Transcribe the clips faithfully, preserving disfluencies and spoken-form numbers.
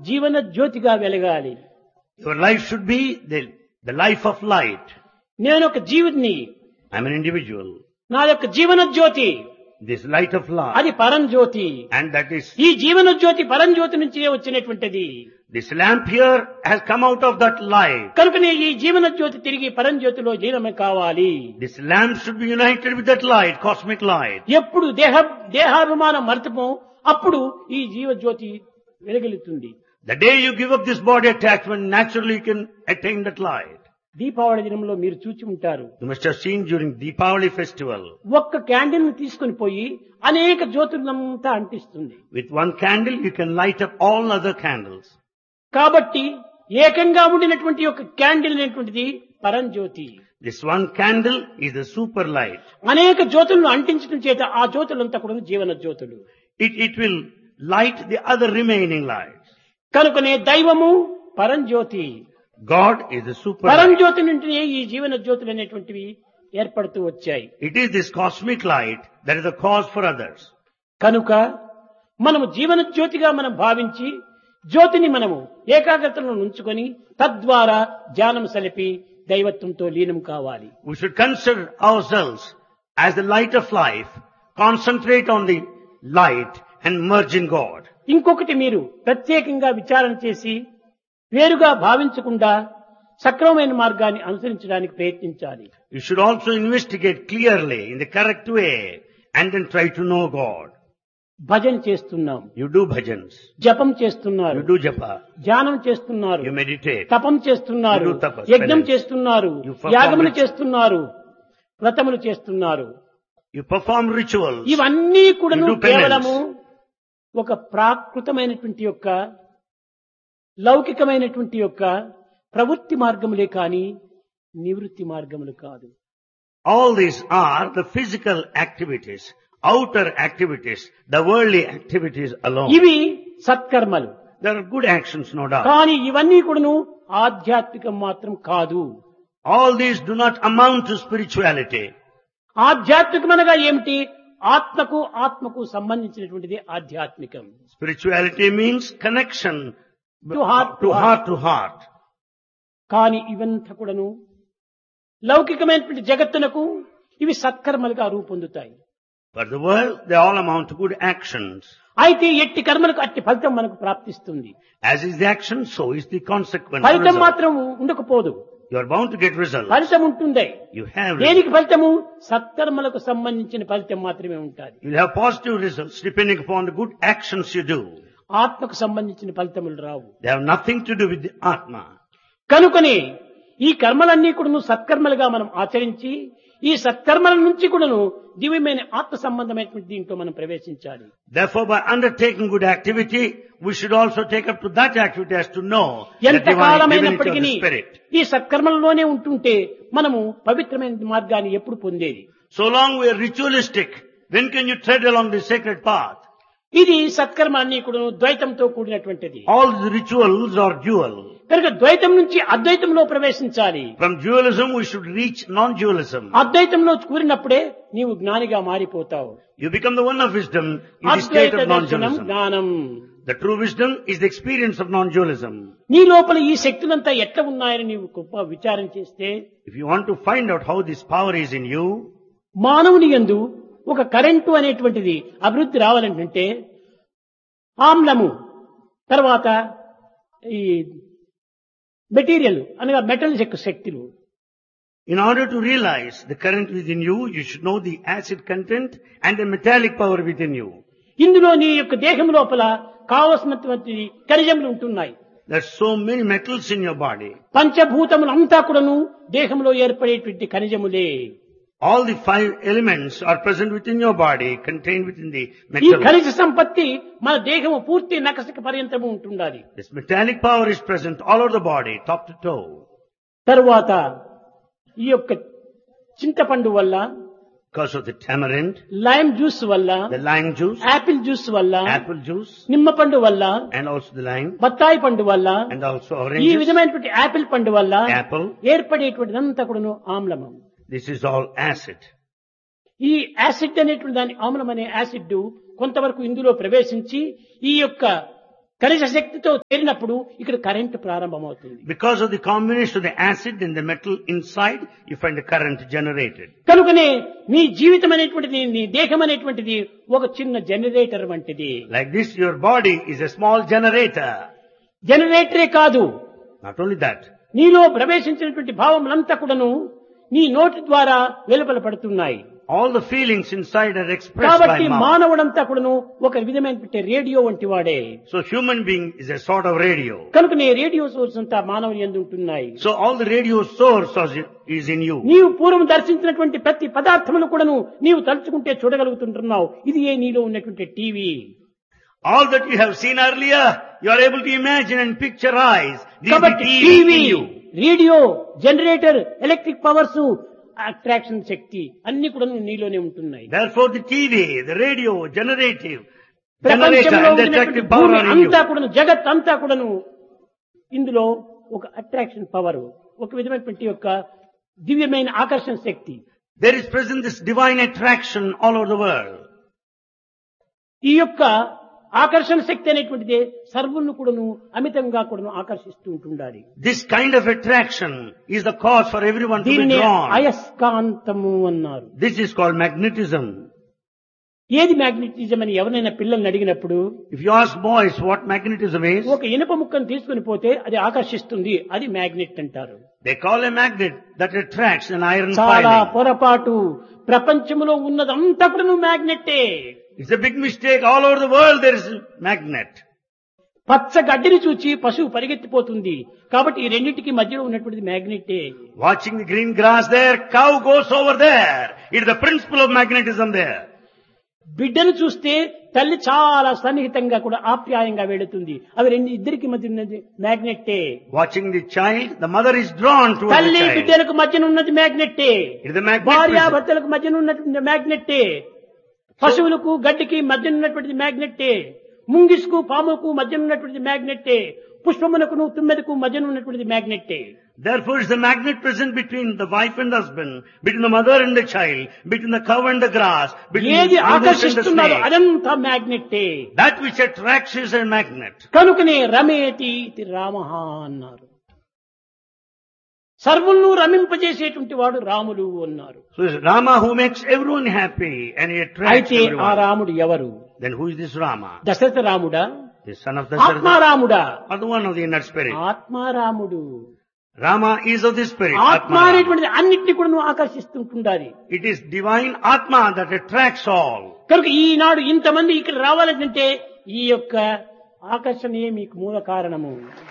జీవన జ్యోతిగా వెలగాలి. Your life should be the, the life of light. నేను ఒక జీవుడిని. I'm an individual. నా యొక్క Jeevan Jyoti This light of light. అది పరంజ్యోతి. And that is, ఈ జీవన జ్యోతి పరంజ్యోతి నుంచి వచ్చినటువంటిది. this lamp here has come out of that light. కనుకనే ఈ జీవన జ్యోతి తిరిగి పరంజ్యోతిలో లీనమే కావాలి. This lamp should be united with that light, cosmic light. ఎప్పుడు దేహ దేహాభిమానం మర్తపో అప్పుడు ఈ జీవ జ్యోతి వెలుగుతుంది. The day you give up this body attachment, naturally you can attain that light. Deepavali దినంలో మీరు చూచి ఉంటారు. You must have seen during Deepavali festival. ఒక్క క్యాండిల్ ని తీసుకుని పోయి అనేక జ్యోతులంతా అంటిస్తుంది. With one candle you can light up all other candles. కాబట్టి ఏకంగా ఉండినటువంటి ఒక క్యాండిల్ అనేటువంటిది పరంజ్యోతి. This one candle is the super light. అనేక జ్యోతులను అంటించడం చేత ఆ జ్యోతులంతా కూడా జీవన జ్యోతులు. It, it will light the other remaining lights. కనుకనే దైవము పరంజ్యోతి. God is the super light. పరంజ్యోతి నుండి ఈ జీవన జ్యోతులు అనేటువంటివి ఏర్పడుతూ వచ్చాయి. It is this cosmic light that is the cause for others. కనుక మనము జీవన జ్యోతిగా మనం భావించి జ్యోతిని మనము ఏకాగ్రతలో ఉంచుకొని తద్వారా ధ్యానం సలిపి దైవత్వంతో లీనం కావాలి. We should consider ourselves as the light of life, concentrate on the light and merge in God. ఇంకొకటి మీరు ప్రత్యేకంగా విచారణ చేసి వేరుగా భావించకుండా సక్రమమైన మార్గాన్ని అనుసరించడానికి ప్రయత్నించాలి. You should also investigate clearly in the correct way and then try to know God. భజన చేస్తున్నాం, You do bhajans, జపం చేస్తున్నారు, you do japa, ధ్యానం చేస్తున్నారు, you meditate, తపం చేస్తున్నారు, You do tapas, యజ్ఞం penance. చేస్తున్నారు, You perform యాగములు rituals. చేస్తున్నారు, వ్రతములు చేస్తున్నారు. you perform rituals. ఇవన్నీ కూడా You do penance. కేవలము ఒక ప్రాకృతమైనటువంటి యొక్క లౌకికమైనటువంటి యొక్క ప్రవృత్తి మార్గములే కాని నివృత్తి మార్గములు కాదు. All these are the physical activities, outer activities, the worldly activities alone. ఇవి సత్కర్మలు. There are good actions, no doubt. కానీ ఇవన్నీ కూడాను ఆధ్యాత్మికం మాత్రం కాదు. All these do not amount to spirituality. ఆధ్యాత్మికమనగా ఏమిటి? ఆత్మకు ఆత్మకు సంబంధించినటువంటిది ఆధ్యాత్మికం. Spirituality means connection To heart to to heart. heart to heart. కానీ ఇవంతా కూడాను లౌకికమైనటువంటి జగత్తునకు ఇవి సత్కర్మలుగా రూపొందుతాయి. For the world, they all amount to good actions. అయితే ఎట్టి కర్మలకు అట్టి ఫలితం మనకు ప్రాప్తిస్తుంది. As is the action, so is the consequence. ఫలితం result. మాత్రం ఉండకపోదు, You are bound to get results. ఫలితం ఉంటుంది. You have దేనికి results. ఫలితము? సత్కర్మలకు సంబంధించిన ఫలితం మాత్రమే ఉంటుంది. You'll have positive results depending upon the good actions you do. ఆత్మకు సంబంధించిన ఫలితములు రావు. They have nothing to do with the Atma. కనుకనే ఈ కర్మలన్నీ కూడాను సత్కర్మలుగా మనం ఆచరించి ఈ సత్కర్మల నుంచి కూడాను దివ్యమైన ఆత్మ సంబంధమైనటువంటి దీంట్లో మనం ప్రవేశించాలి. Therefore, by undertaking good activity, we should also take up to that activity as to know the ఎంత divine divinity of కాలమైనప్పటికీ the Spirit. ఈ సత్కర్మలలోనే ఉంటుంటే మనము పవిత్రమైన మార్గాన్ని ఎప్పుడు పొందేది? So long we are ritualistic, when can you tread along the sacred path? ఇది సత్కర్మ అన్ని కూడా ద్వైతంతో కూడినటువంటిది. All the rituals are dual. కనుక ద్వైతం నుంచి అద్వైతంలో ప్రవేశించాలి. From dualism, we should reach non-dualism. అద్వైతంలో కూరినప్పుడే నీవు జ్ఞానిగా మారిపోతావు. You become the one of wisdom in the state Advaita of దర్శనం non-dualism. జ్ఞానం. The true wisdom is the experience of non-dualism. నీ లోపల ఈ శక్తులంతా ఎట్లా ఉన్నాయని నీవు గొప్ప విచారం చేస్తే If you want to find out how this power is in you, మానవుని యందు ఒక కరెంటు అనేటువంటిది అభివృద్ధి రావాలంటే ఆమ్లము తర్వాత ఈ మెటీరియల్ అనగా మెటల్ యొక్క శక్తులు. in order to realize the current within you, you should know the acid content and the metallic power within you. ఇందులో నీ యొక్క దేహం లోపల కావలసినటువంటి ఖనిజములు ఉంటున్నాయి. There's so many metals in your body. పంచభూతములంతా కూడాను దేహంలో ఏర్పడేటువంటి ఖనిజములే. All the five elements are present within your body, contained within the ఈ metal. ఖనిజ సంపత్తి మన దేహము పూర్తి నకసిక పర్యంతము ఉంటుండాలి. This metallic power is present all over the body, top to toe. తరువాత ఈ యొక్క చింతపండు వల్ల, Because of the tamarind, lime juice వల్ల, the lime juice, Apple juice వల్ల, apple juice, నిమ్మపండు వల్ల, and also the lime, బత్తాయి పండు వల్ల, and also ఈ oranges, విధమైనటువంటి యాపిల్ పండు వల్ల apple. ఏర్పడేటువంటిదంతా కూడాను ఆమ్లము. This is all acid. ఈ యాసిడ్ అనేటువంటి దాని ఆమ్లం అనే యాసిడ్ కొంతవరకు ఇందులో ప్రవేశించి ఈ యొక్క ఖనిజ శక్తితో చేరినప్పుడు ఇక్కడ కరెంటు ప్రారంభమవుతుంది. Because of the combination of the acid and the metal inside, you find the current generated. కనుకనే నీ జీవితం అనేటువంటిది, నీ దేహం అనేటువంటిది ఒక చిన్న జనరేటర్ వంటిది. Like this, your body is a small generator. జనరేటరే కాదు, Not only that, నీలో ప్రవేశించినటువంటి భావములంతా కూడాను నీ నోటి ద్వారా వెలుపల పడుతున్నాయి. all the feelings inside are expressed కాబట్టి by mouth. మానవుడంతా కూడాను ఒక విధమైనటువంటి రేడియో వంటి వాడే. So human being is a sort of radio. కనుకనే రేడియో సోర్స్ అంతా మానవుని యందు ఉంటున్నాయి. So all the radio source is in you. నీవు పూర్వం దర్శించినటువంటి ప్రతి పదార్థమును కూడాను నీవు తలుచుకుంటే చూడగలుగుతుంటున్నావు. ఇది ఏ నీలో ఉన్నటువంటి TV. All that you have seen earlier, you are able to imagine and picturize. This is the కాబట్టి T V TV, in you. Radio, generator, electric powers, attraction శక్తి అన్ని కూడా నీలోనే ఉంటున్నాయి. Therefore the T V, the radio, generative, generator ప్రపంచంలో and the ఉన్నటువంటి attractive power భూమి are in you. అంతా కూడాను, జగత్ అంతా కూడాను ఇందులో ఒక అట్రాక్షన్ పవర్, ఒక విధమైనటువంటి యొక్క దివ్యమైన ఆకర్షణ శక్తి. There is present this divine attraction all over the world. ఈ యొక్క ఆకర్షణ శక్తి అనేటువంటిది సర్వులను కూడాను అమితంగా కూడాను ఆకర్షిస్తూ ఉంటుండాలి. This kind of attraction is the cause for everyone to be దీన్ని drawn. అయస్కాంతము అన్నారు. This is called magnetism. ఏది మ్యాగ్నెటిజం అని ఎవరైనా పిల్లల్ని అడిగినప్పుడు, If you ask boys what magnetism is, ఒక ఇనుప ముక్కను తీసుకుని పోతే అది ఆకర్షిస్తుంది, అది మ్యాగ్నెట్ అంటారు. they call a magnet that attracts an iron చాలా filing. పొరపాటు. ప్రపంచంలో ఉన్నదంతా కూడా నువ్వు మ్యాగ్నెట్టే. It's a big mistake. All over the world there is a magnet. పచ్చ గడ్డిని చూచి పశువు పరిగెత్తిపోతుంది. కాబట్టి ఈ రెండింటికి మధ్యలో ఉన్నటువంటిది మ్యాగ్నెట్టే. Watching the green grass there, cow goes over there. It is the principle of magnetism there. బిడ్డను చూస్తే తల్లి చాలా సన్నిహితంగా కూడా ఆప్యాయంగా వెళుతుంది. అవి రెండు ఇద్దరికి మధ్య ఉన్నది మ్యాగ్నెట్టే. Watching the child, the mother is drawn towards the తల్లి child. బిడ్డలకు మధ్యన ఉన్నది మ్యాగ్నెట్టే. It is the magnet భార్య principle. భర్తలకు మధ్యన ఉన్నటువంటి మ్యాగ్నెట్టే. పశువులకు గడ్డికి మధ్యన ఉన్నటువంటిది మ్యాగ్నెట్టే. ముంగిసుకు పాముకు మధ్యన ఉన్నటువంటిది మ్యాగ్నెట్టే. పుష్పమునకును తుమ్మెదకు మధ్యన ఉన్నటువంటిది మ్యాగ్నెట్టే. Therefore is the magnet present between the wife and husband, between the mother and the child, between the cow and the grass, between ఏది the mothers and the ఆకర్షిస్తున్నారో snake. అదంతా మ్యాగ్నెట్టే. That which attracts is a magnet. కనుకనే రమేతి ఇది రామః అన్నారు. సర్వులను రమింపజేసేటువంటి వాడు రాముడు అన్నారు. So it's Rama who makes everyone happy and he attracts అయితే ఆ everyone. రాముడు ఎవరు? Then who is this Rama? Dasharatha రాముడా, The son of Dasharatha ఆత్మారాముడా? or the one of the inner spirit? ఆత్మారాముడు. Rama is of the spirit. ఆత్మ Atma. అనేటువంటిది అన్నిటినీ కూడా నువ్వు ఆకర్షిస్తుంటుండాలి. It is divine Atma that attracts all. కనుక ఈనాడు ఇంతమంది ఇక్కడ రావాలంటే ఈ యొక్క ఆకర్షణయే మీకు మూల కారణము.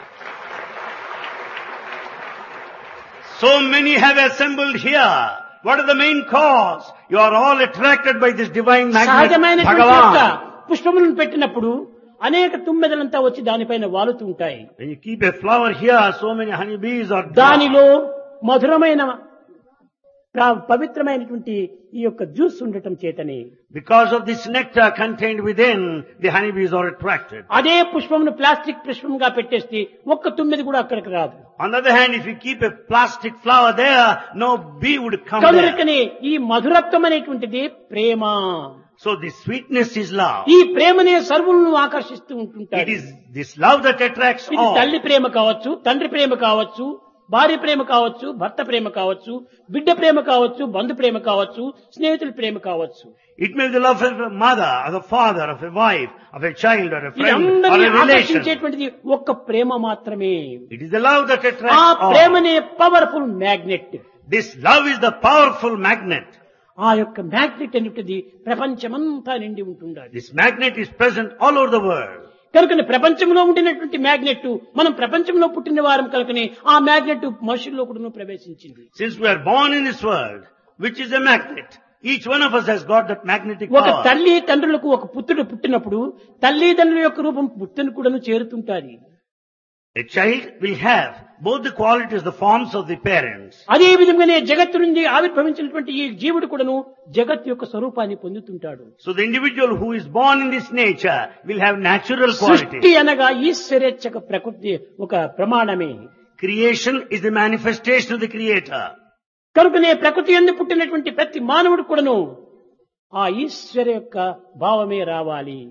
So many have assembled here. What is the main cause? You are all attracted by this divine magnet, సహజమైనటువంటి యొక్క Bhagavan. పుష్పములను పెట్టినప్పుడు అనేక తుమ్మెదలంతా వచ్చి దానిపైన వాలుతూ ఉంటాయి. When you keep a flower here, so many honeybees are drawn. దానిలో మధురమైన ప్ర- పవిత్రమైనటువంటి ఈ యొక్క జ్యూస్ ఉండటం చేతనే Because of this nectar contained within, the honeybees are attracted. అదే పుష్పమును ప్లాస్టిక్ పుష్పంగా పెట్టేస్తే ఒక్క తుమ్మెది కూడా అక్కడికి రాదు. On the other hand, if you keep a plastic flower there, no bee would come there. కనుకనే ఈ మధురత్వం అనేటువంటిది ప్రేమ. So the sweetness is love. ఈ ప్రేమనే సర్వులను ఆకర్షిస్తూ It ఉంటుంటారు. is this love that attracts ఇది all. తల్లి ప్రేమ కావచ్చు, తండ్రి ప్రేమ కావచ్చు, భార్య ప్రేమ కావచ్చు, భర్త ప్రేమ కావచ్చు, బిడ్డ ప్రేమ కావచ్చు, బంధు ప్రేమ కావచ్చు, స్నేహితుల ప్రేమ కావచ్చు. It may be the love of a mother, of a father, of a wife, of a child, or a ఇది friend, or అందరినీ a relation. ఆకర్షించేటువంటిది ఒక్క ప్రేమ మాత్రమే. It is the love that ఆ attracts all. ప్రేమనే powerful magnet. This love is the powerful magnet. ఆ యొక్క magnet అనేటువంటిది ప్రపంచమంతా నిండి ఉంటుండాలి. This magnet is present all over the world. కనుకనే ప్రపంచంలో ఉండినటువంటి మ్యాగ్నెట్ మనం ప్రపంచంలో పుట్టిన వారం కనుకనే ఆ మ్యాగ్నెట్ మనుషుల్లో కూడా ప్రవేశించింది. Since we are born in this world, which is a magnet, each one of us has got that magnetic ఒక power. తల్లి తండ్రులకు ఒక పుత్రుడు పుట్టినప్పుడు తల్లిదండ్రుల యొక్క రూపం పుత్రుని కూడా చేరుతుంటాది. A child will have both the qualities, the forms of the parents. అదే విధంగానే జగత్తు నుండి ఆవిర్భవించినటువంటి ఈ జీవుడు కూడాను జగత్ యొక్క స్వరూపాన్ని పొందుతుంటాడు. So the individual who is born in this nature will have natural సృష్టి qualities. అనగా ఈశ్వరేచ్ఛక ప్రకృతి ఒక ప్రమాణమే. Creation is the manifestation of the Creator. కనుకనే ప్రకృతి యందు పుట్టినటువంటి ప్రతి మానవుడు కూడాను ఆ ఈశ్వర యొక్క భావమే రావాలి.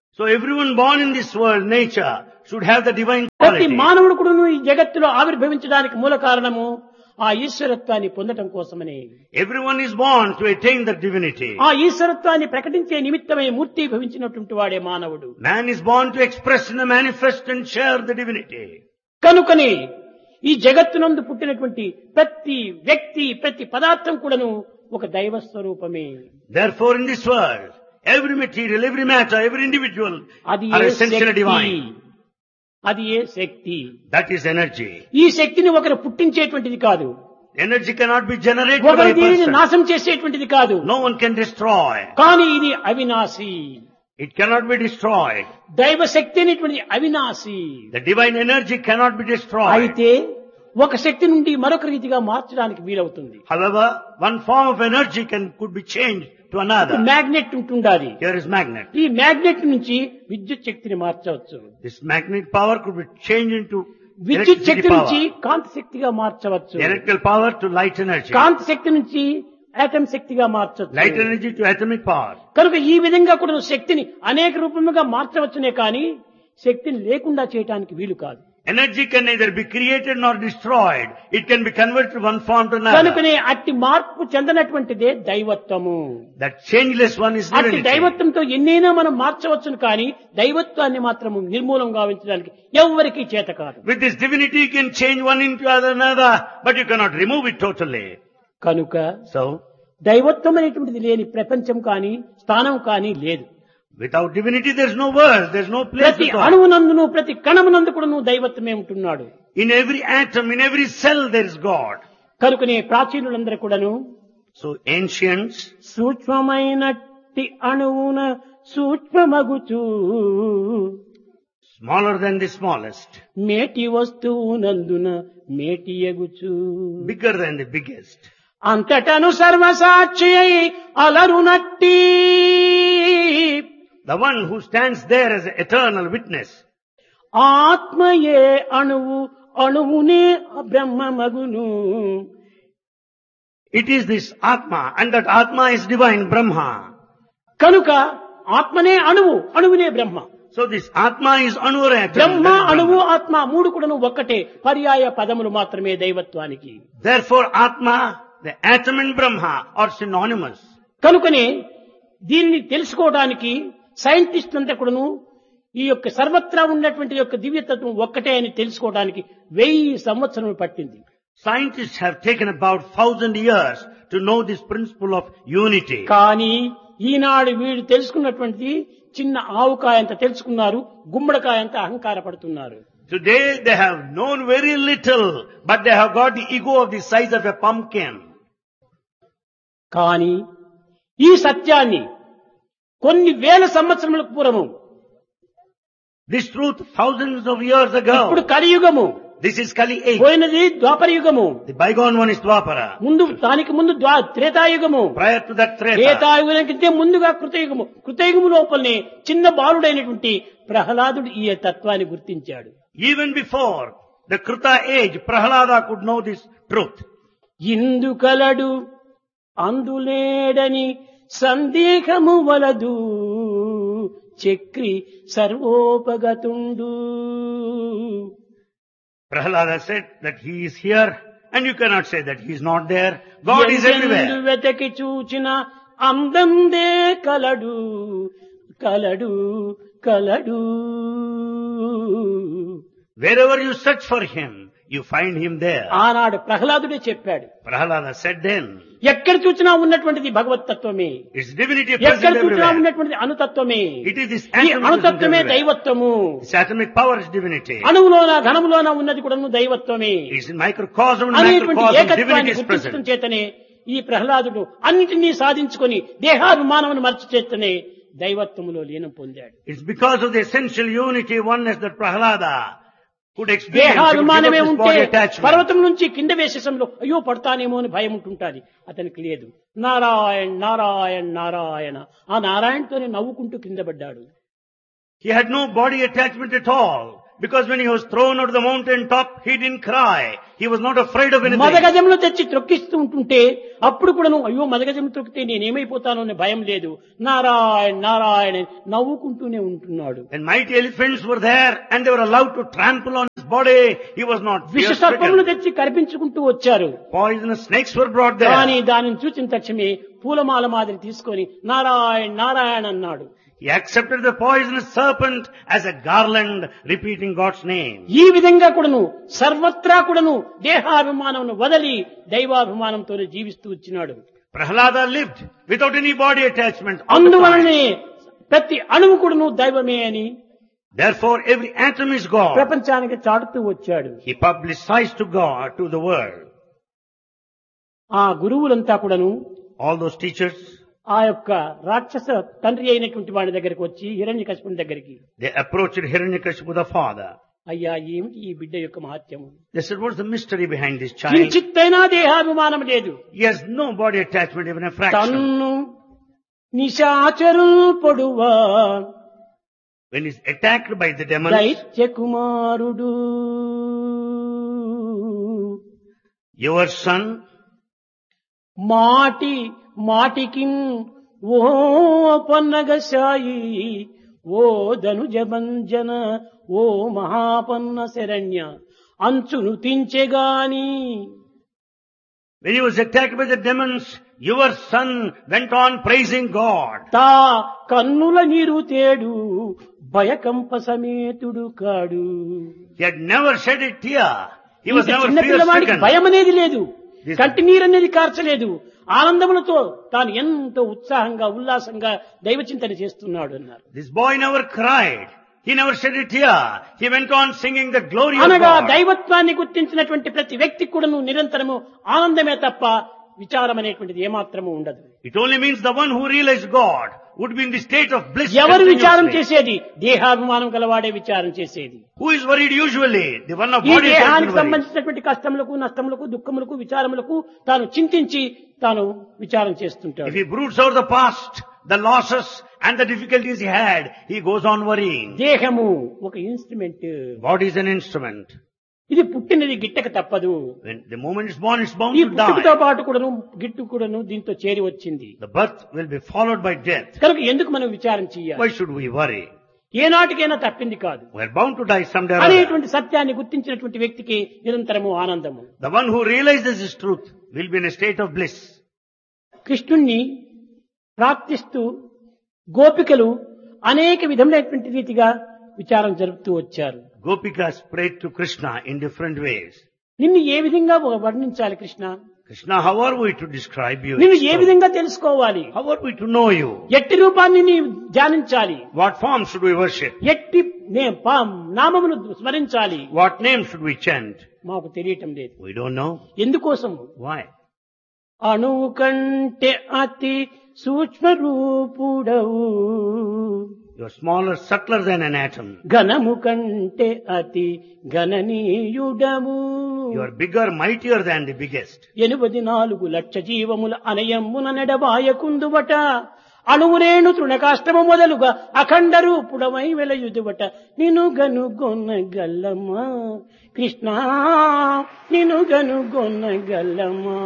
So everyone born in this world, nature, should have the divine ప్రతి quality. మానవుడు కూడా ఈ జగత్తులో ఆవిర్భవించడానికి మూల కారణము ఆ ఈశ్వరత్వాన్ని పొందటం కోసమని. Everyone is born to attain the divinity. ఆ ఈశ్వరత్వాన్ని ప్రకటించే నిమిత్తమై మూర్తి భవించినటువంటి వాడే మానవుడు. Man is born to express and manifest and share the divinity. కనుకని ఈ జగత్తునందు పుట్టినటువంటి ప్రతి వ్యక్తి ప్రతి పదార్థం కూడాను ఒక దైవ స్వరూపమే. Therefore in this world, every material, every matter, every individual అది are A essentially Shakti, divine. అది ఏ శక్తి. That is energy. ఈ శక్తిని ఒకరు పుట్టించేటువంటిది కాదు, Energy cannot be generated by ఒకరు a దీనిని person. నాశం చేసేటువంటిది కాదు. No one can destroy. కానీ ఇది Avinashi. It cannot be destroyed. దైవ శక్తి అనేటువంటిది Avinashi. The divine energy cannot be destroyed. అయితే ఒక శక్తి నుండి మరొక రీతిగా మార్చడానికి వీలవుతుంది. However, one form of energy can could be changed to another. Magnet ఉంటుండాలి. Here is magnet. ఈ మ్యాగ్నెట్ నుంచి విద్యుత్ శక్తిని మార్చవచ్చు. This magnet power could be changed into విద్యుత్ electricity శక్తి నుంచి power. కాంతి శక్తిగా మార్చవచ్చు. The electrical power to light energy. కాంతి శక్తి నుంచి ఆటం శక్తిగా మార్చవచ్చు. Light energy to atomic power. కనుక ఈ విధంగా కూడా శక్తిని అనేక రూపముగా మార్చవచ్చునే కానీ శక్తిని లేకుండా చేయడానికి వీలు కాదు. Energy can neither be created nor destroyed. It can be converted from one form to another. కనుకనే అట్టి మార్పు చెందనటువంటిదే దైవత్వము. That changeless one is అట్టి divinity. దైవత్వంతో ఎన్నైనా మనం మార్చవచ్చును కానీ దైవత్వాన్ని మాత్రం నిర్మూలం గావించడానికి ఎవ్వరికీ చేత కాదు. With this divinity you can change one into another, but you cannot remove it totally. కనుక So, దైవత్వం అనేటువంటిది లేని ప్రపంచం కానీ స్థానం కానీ లేదు. without divinity there is no world, there is no place ప్రతి at all. అణువునందును ప్రతి కణమునందు కూడా నువ్వు దైవత్వమే ఉంటున్నాడు. In every atom, in every cell there is God. కనుకనే ప్రాచీనులందరూ కూడాను So ancients, సూక్ష్మమైనట్టి అణువున సూక్ష్మమగుచూ smaller than the smallest, మేటి వస్తువునందున మేటియగుచూ bigger than the biggest, అంతటను సర్వసాక్షి అయి అలరునట్టి the one who stands there as an eternal witness, ఆత్మయే అణువు అణువునే బ్రహ్మమగును. it is this Atma, and that Atma is divine Brahma. కనుక ఆత్మనే అణువు అణువునే బ్రహ్మ. So this Atma is Anurat. బ్రహ్మ అణువు ఆత్మ మూడు కూడాను ఒక్కటే, పర్యాయ పదములు మాత్రమే దైవత్వానికి. Therefore Atma, the atom and Brahma are synonymous. కనుకనే దీన్ని తెలుసుకోవడానికి సైంటిస్టులంతా కూడాను ఈ యొక్క సర్వత్రా ఉన్నటువంటి యొక్క దివ్యతత్వం ఒక్కటే అని తెలుసుకోవడానికి వెయ్యి సంవత్సరములు పట్టింది. Scientists have taken about thousand years to know this principle of unity. కానీ ఈనాడు వీడు తెలుసుకున్నటువంటి చిన్న ఆవుకాయంత తెలుసుకున్నారు, గుమ్మడికాయంత అహంకార పడుతున్నారు. Today they have known very little, but they have got the ego of the size of a pumpkin. కానీ ఈ సత్యాన్ని కొన్ని వేల సంవత్సరముల పూర్వము, This truth thousands of years ఇప్పుడు ago. కలియుగము, This is Kali age. పోయినది ద్వాపర యుగము, The bygone one is Dwapara. ముందు దానికి ముందు ద్వా- త్రేతాయుగము, Prior to that Treta. Treta Yuga కంటే ముందుగా కృతయుగము, కృతయుగము లోపలనే చిన్న బాలుడైనటువంటి ప్రహ్లాదుడు ఈ తత్వాన్ని గుర్తించాడు. Even before the Kruta age, Prahalada could know this truth. ఇందు కలడు అందులేడని సందేహము వలదు Chakri సర్వోపగతుండు. Prahalada said that he is here, and you cannot say that he is not there. God is ఎందెందు everywhere. వెతకి చూచిన అందందే కలడు కలడు కలడు. Wherever you search for him, you find him there. ఆనాడు ప్రహ్లాదుడే చెప్పాడు, Prahalada said then, ఎక్కడ చూసినా ఉన్నటువంటిది భగవత్తత్వమే, it's divinity ఎక్కడ present చూసినా everywhere. ఉన్నటువంటిది అణుతత్వమే. It is this ఈ atom which is అణుతత్వమే everywhere. దైవత్వము. This atomic power is divinity. అణువులోన ఘనములోన ఉన్నది కూడా దైవత్వమే It's in microcosm and అనేటువంటి macrocosm, ఏకత్వాన్ని divinity is గుర్తించడం present. చేతనే ఈ ప్రహ్లాదుడు అన్నిటినీ సాధించుకొని దేహాభిమానమును మర్చి చేతనే దైవత్వములో లీనం పొందాడు. It's because of the essential unity, oneness that Prahalada could experience. He could give up దేహాభిమానమే his ఉంటే body attachment. పర్వతం నుంచి కింద వేసేసంలో అయ్యో పడతానేమో అని భయం ఉంటుంటాది, అతనికి లేదు. నారాయణ నారాయణ నారాయణ, ఆ నారాయణతోనే నవ్వుకుంటూ కింద పడ్డాడు. He had no body attachment at all. Because when he was thrown out of the mountain top, he didn't cry. He was not afraid of anything. మదగజములు తెచ్చి త్రొక్కిస్తూ ఉంటుంటే అప్పుడు కూడా నువ్వు అయ్యో మదగజము త్రొక్కితే నేనేమైపోతానో అనే భయం లేదు. నారాయణ నారాయణ నవ్వుకుంటూనే ఉంటున్నాడు. When mighty elephants were there and they were allowed to trample on his body, he was not విష సర్పములు తెచ్చి కనిపించుకుంటూ వచ్చారు. Poisonous snakes were brought there. కానీ దానిని చూసిన తక్షణమే పూలమాల మాదిరి తీసుకొని నారాయణ నారాయణ అన్నాడు. He accepted the poisonous serpent as a garland, repeating God's name. ఈ విధంగా కూడాను సర్వత్రా కూడాను దేహాభిమానమును వదలి దైవాభిమానంతోనే జీవిస్తూ వచ్చినాడు. Prahlada lived without any body attachment. అందువలనే ప్రతి అణువు కూడాను దైవమే అని Therefore every atom is God. ప్రపంచానికి చాటుతూ వచ్చాడు. He publicized to God, to the world. ఆ గురువులంతా కూడాను All those teachers, ఆ యొక్క రాక్షస తండ్రి అయినటువంటి వాడి దగ్గరికి వచ్చి హిరణ్యకశిపుని దగ్గరికి they approached Hiranyakashipu the father. అయ్యా ఏమిటి ఈ బిడ్డ యొక్క మహత్యము? They said, what's the mystery behind this child? కించిత్తైనా దేహాభిమానం లేదు. He has no body attachment, even a fraction. తన్ను నిశాచరుల్ పొడువా When he's attacked by the demons, దైత్య కుమారుడు your son, మాటి మాటికి ఓ పన్నగశాయి ఓ ధనుజభంజన ఓ మహాపన్న Saranya అంచును తించెగాని. when he was attacked by the demons, your son went on praising God. తా కన్నుల నీరు తేడు భయకంప సమేతుడు కాడు. He had never shed a tear. He was ఇంత never చిన్న fear పిల్లవాడికి stricken. భయం అనేది లేదు, This- కంటి నీరు అనేది కార్చలేదు. ఆనందములతో తాను ఎంతో ఉత్సాహంగా ఉల్లాసంగా దైవచింతన చేస్తున్నాడు అన్నారు. This boy never cried. He never shed a tear. He went on singing the glory of అనగా God. దైవత్వాన్ని గుర్తించినటువంటి ప్రతి వ్యక్తి కూడాను నిరంతరము ఆనందమే తప్ప విచారం అనేటువంటిది ఏమాత్రము ఉండదు. It only means the one who realized God would be in the state of bliss. ఎవరు విచారం continuously. చేసేది? దేహాభిమానం గలవాడే విచారం చేసేది. Who is worried usually? The one of ఈ body దేహానికి attachment worries. సంబంధించినటువంటి కష్టములకు నష్టములకు దుఃఖములకు విచారములకు తాను చింతించి తాను విచారం చేస్తుంటాడు. If he broods over the past, the losses and the difficulties he had, he goes on worrying. దేహము ఒక instrument. Body is an instrument. ఇది పుట్టినది గిట్టక తప్పదు. When the moment is born, it's bound ఈ to పుట్టుకతో die. పాటు కూడాను గిట్టు కూడాను దీంతో చేరి వచ్చింది. The birth will be followed by death. కనుక ఎందుకు మనం విచారం చేయాలి? Why should we worry? ఏనాటికైనా తప్పింది కాదు We're bound to die someday or other. అనేటువంటి సత్యాన్ని గుర్తించినటువంటి వ్యక్తికి నిరంతరము ఆనందము. The one who realizes this truth will be in a state of bliss. కృష్ణుణ్ణి ప్రార్థిస్తూ గోపికలు అనేక విధములైనటువంటి రీతిగా విచారం జరుపుతూ వచ్చారు. Gopikas prayed to Krishna in different ways. నిన్ను ఏ విధంగా వర్ణించాలి Krishna? Krishna, how are we to describe you? నిన్ను ఏ విధంగా తెలుసుకోవాలి? How are we to know you? ఎట్టి రూపాన్ని నీ ధ్యానించాలి? What form should we worship? ఎట్టి నే- పా- నామమును స్మరించాలి? What name should we chant? మాకు తెలియటం లేదు. We don't know. ఎందుకోసము? Why? అణువు కంటే అతి సూక్ష్మ రూపుడవు, You are smaller, subtler than an atom. ఘనము కంటే అతి గణనీయుడము, You are bigger, mightier than the biggest. ఎనిమిది నాలుగు లక్ష జీవముల అనయమ్మున నెడబాయకుందువట, అణువునేను తృణకాష్టము మొదలుగా అఖండ రూపుడమై వెలయుదువట, నిను గనుగొన్న గల్లమా కృష్ణ, నిను గనుగొన్న గల్లమా.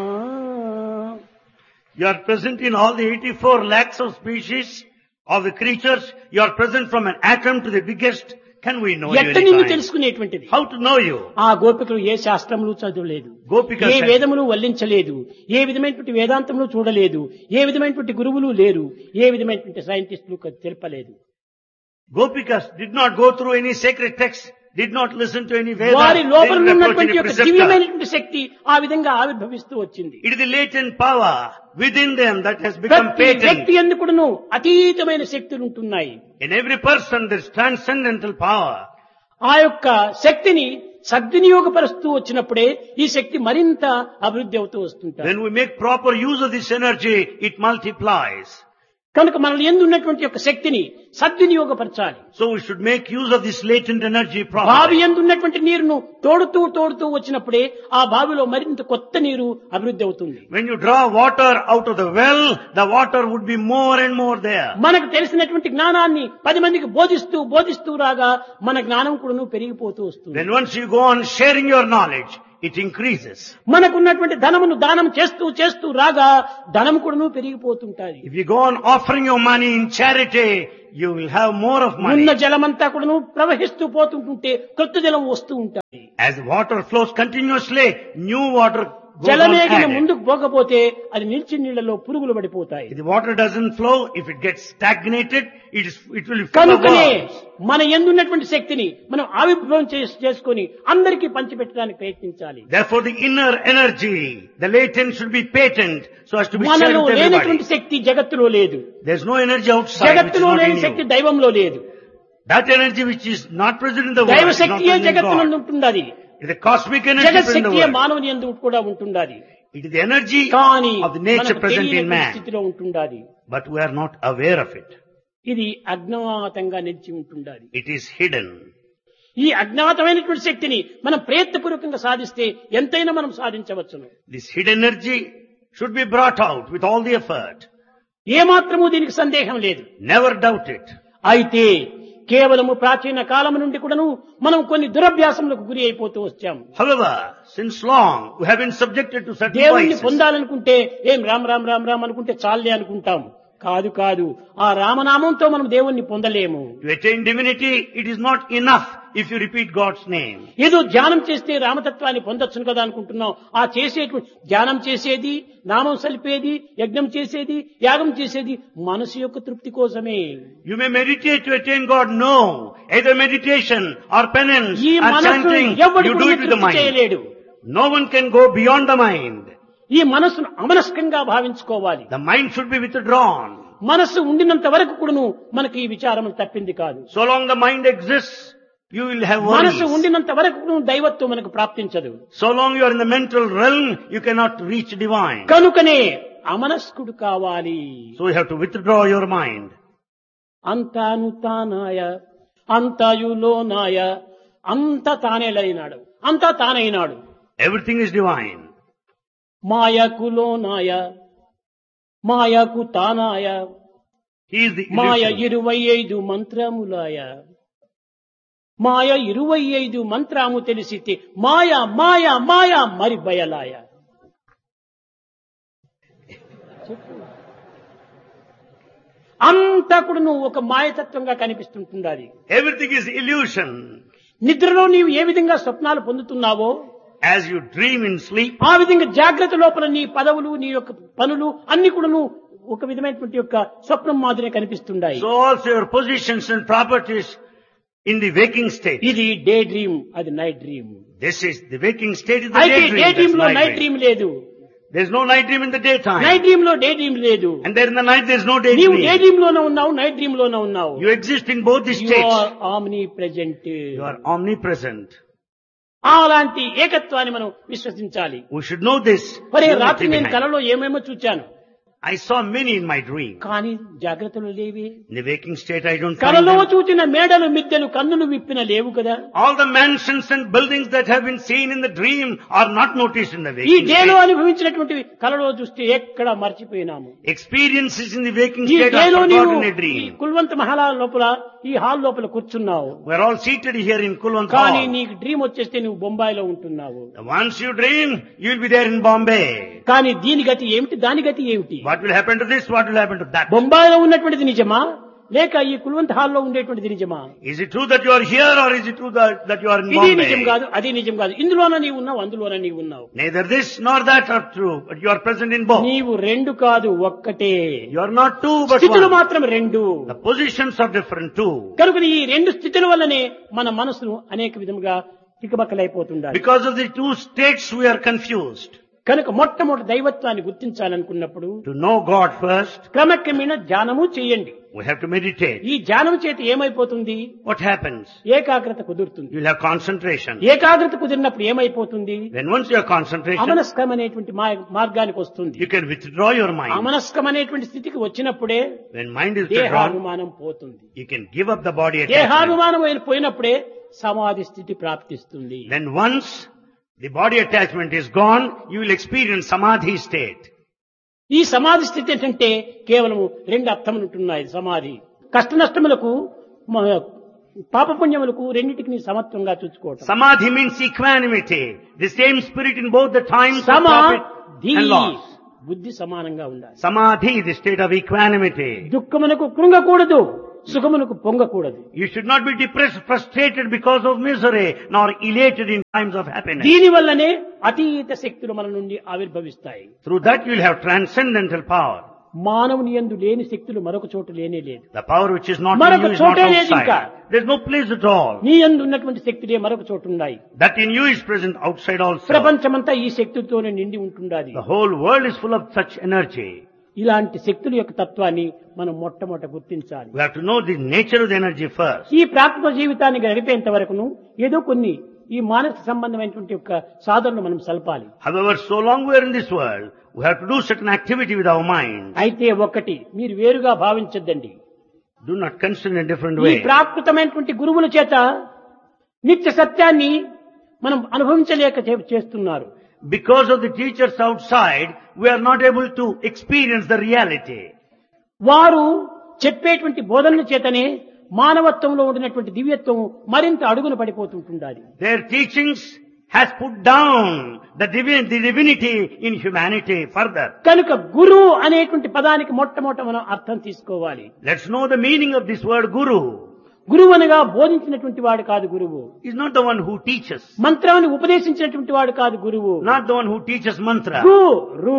You are present in all the eighty-four lakhs of species of the creatures. You are present from an atom to the biggest. Can we know you ఎట్ట నిన్ను any time? తెలుసుకునేటువంటిది? How to know you? ఆ గోపికలు ఏ శాస్త్రములు చదవలేదు, Gopikas A had- వేదములు వల్లించలేదు, ఏ విధమైనటువంటి వేదాంతములు చూడలేదు, ఏ విధమైనటువంటి గురువులు లేరు, ఏ విధమైనటువంటి సైంటిస్టులు తెలపలేదు. Gopikas did not go through any sacred text, did not listen to any Veda, వారి they లోపల didn't approach ఉన్నటువంటి any యొక్క preceptor. దివ్యమైనటువంటి శక్తి ఆ విధంగా ఆవిర్భవిస్తూ వచ్చింది. It is the latent power within them that has become ప్రతి వ్యక్తి patent. ఎందుకును అతీతమైన శక్తులు ఉంటున్నాయి. In every person there is transcendental power. ఆ యొక్క శక్తిని సద్వినియోగపరుస్తూ వచ్చినప్పుడే ఈ శక్తి మరింత అభివృద్ధి అవుతూ వస్తుంటారు. When we make proper use of this energy, it multiplies. కనుక మనలో ఎందు ఉన్నటువంటి యొక్క శక్తిని సద్వినియోగపరచాలి. So we should make use of this latent energy బావి properly. ఎందు ఉన్నటువంటి నీరును తోడుతూ తోడుతూ వచ్చినప్పుడే ఆ బావిలో మరింత కొత్త నీరు అభివృద్ధి అవుతుంది. When you draw water out of the well, the water would be more and more there. మనకు తెలిసినటువంటి జ్ఞానాన్ని పది మందికి బోధిస్తూ బోధిస్తూ రాగా మన జ్ఞానం కూడాను పెరిగిపోతూ వస్తుంది. Then once you go on sharing your knowledge, it increases. మనకున్నటువంటి ధనమును దానం చేస్తూ చేస్తూ రాగా ధనం కూడాను పెరిగిపోతుంటాయి. If you go on offering your money in charity, you will have more of money. ఉన్న జలమంతా కూడాను ప్రవహిస్తూ పోతుంటుంటే కొత్త జలం వస్తూ ఉంటాయి. As water flows continuously, new water goes on జలమేగిన added. ముందుకు పోకపోతే అది నిలిచి నీళ్లలో పురుగులు పడిపోతాయి. If the water doesn't flow, if it gets stagnated, it is it will be full of కనుకనే worms. మన ఎందున్నటువంటి శక్తిని మనం ఆవిర్భావం చేసి- చేసుకొని అందరికీ పంచిపెట్టడానికి ప్రయత్నించాలి. Therefore, the inner energy, the latent should be patent, so as to be shared మనలో with లేనటువంటి everybody. శక్తి జగత్తులో లేదు. There's no energy outside which is జగత్తులో not లేని in శక్తి you. దైవంలో లేదు. That energy which is not present in the world దైవ is not శక్తియే present in జగత్తులో God. ఉంటున్నది. It is the cosmic energy జగత్ present in the శక్తియే world. మానవుని యందు కూడా ఉంటున్నది. It is the energy కానీ of the nature మనకు present in తెలియని man. స్థితిలో ఉంటున్నది. But we are not aware of it. ఇది అజ్ఞాతంగా నిలిచి ఉంటున్నది. It is hidden. ఈ అజ్ఞాతమైనటువంటి శక్తిని మనం ప్రయత్నపూర్వకంగా సాధిస్తే ఎంతైనా మనం సాధించవచ్చును. This hidden energy should be brought out with all the effort. ఏమాత్రమూ దీనికి సందేహం లేదు. Never doubt it. అయితే కేవలము ప్రాచీన కాలం నుండి కూడాను మనం కొన్ని దురభ్యాసములకు గురి అయిపోతూ వచ్చాము. However, since long we have been subjected to certain దేవుణ్ణి vices. పొందాలనుకుంటే ఏం రామ్ రామ్ రామ్ రామ్ అనుకుంటే చాలే అనుకుంటాం. కాదు కాదు, ఆ రామనామంతో మనం దేవుణ్ణి పొందలేము. To attain divinity, it is not enough if you repeat God's name. ఏదో ధ్యానం చేస్తే రామతత్వాన్ని పొందొచ్చును కదా అనుకుంటున్నాం. ఆ చేసేటువంటి ధ్యానం చేసేది, నామం సలిపేది, యజ్ఞం చేసేది, యాగం చేసేది మనసు యొక్క తృప్తి కోసమే. You may meditate to attain God. No. Either meditation or penance ఈ or మనస్సు chanting, ఎవడు you do కూడా it with the తృప్తి mind. చేయలేడు. No one can go beyond the mind. ఈ మనస్సును అమనస్కంగా భావించుకోవాలి. The mind should be withdrawn. మనస్సు ఉండినంత వరకు కూడాను మనకి ఈ విచారం తప్పింది కాదు. So long the mind exists, you will have మనస్సు worries. ఉండినంత వరకు కూడాను దైవత్వం మనకు ప్రాప్తించదు. So long you are in the mental realm, you cannot reach divine. కనుకనే అమనస్కుడు కావాలి. So you have to withdraw your mind. అంతాను తానాయ అంతయులోనాయ అంత తానేలైనాడు, అంతా తానైనాడు. Everything is divine. మాయకులోనాయ మాయకు తానాయ He is the Maya illusion. ఇరవై ఐదు మంత్రములాయ మాయ ఇరవై ఐదు మంత్రము తెలిసితే మాయ మాయ మాయ మరి బయలాయ. అంతా కూడా నువ్వు ఒక మాయతత్వంగా కనిపిస్తుంటున్నది. Everything is illusion. నిద్రలో నీవు ఏ విధంగా స్వప్నాలు పొందుతున్నావో As you dream in sleep, ఆ విధంగా జాగ్రత్త లోపల నీ పదవులు, నీ యొక్క పనులు అన్ని కూడా ఒక విధమైనటువంటి యొక్క స్వప్నం మాదిరే కనిపిస్తున్నాయి. so also your positions and properties in the waking state. ఇది డే డ్రీమ్, అది night dream. This is the waking state is the అయితే daydream. డే That's డ్రీమ్ లో night నైట్ dream. డ్రీమ్ లేదు. There's no night dream in the daytime. Night dream లో day dream లేదు. And there in the night there's no నీవు day daydream. Dream లోనే ఉన్నావు, night dream లోనే ఉన్నావు. You exist in both these you states. Are omni present. You are omnipresent. అలాంటి ఏకత్వాన్ని మనం విశ్వసించాలి. We should know this. మరి unity రాత్రి నేను behind. కలలో ఏమేమో చూచాను, I saw many in my dream. కానీ జాగ్రత్తలు లేవి. In the waking state I don't find కలలో them. చూచిన మేడలు మిద్దెలు కన్నులు విప్పిన లేవు కదా. All the mansions and buildings that have been seen in the dream are not noticed in the ఈ waking డేలో state. అనుభవించినటువంటి కలలో చూస్తే ఎక్కడ మర్చిపోయినాము. Experiences in the waking ఈ state are డేలో నీవు forgotten in a ఈ dream. కుల్వంత మహలా లోపల ఈ హాల్ లోపల కూర్చున్నావు, We're all seated here in Kulwant కానీ Hall. నీకు డ్రీమ్ వచ్చేస్తే నువ్వు బొంబాయిలో ఉంటున్నావు. Once you dream, you'll be there in Bombay. కానీ దీని గతి ఏమిటి, దాని గతి ఏమిటి? What will happen to this? What will happen to that? బొంబాయిలో ఉన్నటువంటిది నిజమా, లేక ఈ కుల్వంత హాల్లో ఉండేటువంటిది నిజమా? Is it true that you are here or is it true that, that you are in ఇది నిజం Bombay? కాదు, అది నిజం కాదు. ఇందులోన నీవు ఉన్నావు, అందులోన నీవు ఉన్నావు. Neither this nor that are true, but you are present in both. నీవు రెండు కాదు, ఒక్కటే. You are not two but స్థితులు one. మాత్రం రెండు. The positions are different too. కనుక ఈ రెండు స్థితుల వల్లనే మన మనసును అనేక విధముగా తికమకలైపోతుండాలి. Because of the two states we are confused. కనుక మొట్టమొదటి దైవత్వాన్ని గుర్తించాలనుకున్నప్పుడు To know God first, క్రమక్రమేణ ధ్యానము చేయండి. we have to meditate. ఈ ధ్యానం చేత ఏమైపోతుంది? What happens? ఏకాగ్రత కుదురుతుంది. You'll have concentration. ఏకాగ్రత కుదిరినప్పుడు ఏమైపోతుంది? When once you have concentration, అమనస్కం అనేటువంటి మా- మార్గానికి వస్తుంది. you can withdraw your mind. అమనస్కం అనేటువంటి స్థితికి వచ్చినప్పుడే When mind is withdrawn, దేహాభిమానం పోతుంది. you can give up the body attachment. దేహాభిమానం అయిన పోయినప్పుడే సమాధి స్థితి ప్రాప్తిస్తుంది. Then once the body attachment is gone, you will experience samadhi state. ఈ సమాధి స్థితి ఏంటంటే కేవలం రెండు అర్థములు ఉంటున్నాయి. సమాధి కష్ట నష్టములకు మ- పాపపుణ్యములకు రెండింటికి సమత్వంగా చూసుకోవటం. Samadhi means equanimity, the same spirit in both the times of profit సమాధి and loss. బుద్ధి సమానంగా ఉండాలి. Samadhi, the state of equanimity. దుఃఖమునకు కృంగకూడదు, సుఖమునకు పొంగకూడదు. You should not be depressed, frustrated because of misery, nor elated in times of happiness. దీని వల్లనే అతీత శక్తులు మన నుండి ఆవిర్భవిస్తాయి. Through that you will have transcendental power. మానవుని యందు లేని శక్తులు మరొక చోట లేనే లేదు. The power which is not in మరొక you is not చోటే లేదు ఇంకా. outside. There is no place at all. నీ యందు ఉన్నటువంటి శక్తులే మరొక చోట ఉన్నాయి. That in you is present outside also. ప్రపంచమంతా ఈ శక్తులతోనే నిండి ఉంటుండాలి. The whole world is full of such energy. ఇలాంటి శక్తుల యొక్క తత్వాన్ని మనం మొట్టమొదట గుర్తించాలి. We have to know the nature of the energy first. ఈ ప్రాకృత జీవితాన్ని గడిపేంత వరకును ఏదో కొన్ని ఈ మానసిక సంబంధమైనటువంటి యొక్క సాధనలు మనం సల్పాలి. However, so long we are in this world, we have to do certain activity with our mind. అయితే ఒకటి మీరు వేరుగా భావించొద్దండి. Do not consider in a different ఈ way. ప్రాకృతమైనటువంటి గురువుల చేత నిత్య సత్యాన్ని మనం అనుభవించలేక చే- చేస్తున్నారు. Because of the teachers outside, we are not able to experience the reality. వారు చెప్పేటువంటి బోధనల చేతనే మానవత్వంలో ఉండినటువంటి దివ్యత్వం మరింత అడుగున పడిపోతుంటుండాలి. Their teachings has put down the, divin- the divinity in humanity further. కనుక గురువు అనేటువంటి పదానికి మొట్టమొదట మనం అర్థం తీసుకోవాలి. Let's know the meaning of this word guru. గురువు అనగా బోధించినటువంటి వాడు కాదు గురువు. Is not the one who teaches, మంత్రాన్ని ఉపదేశించినటువంటి వాడు కాదు గురువు. not the one who teaches mantra. Guru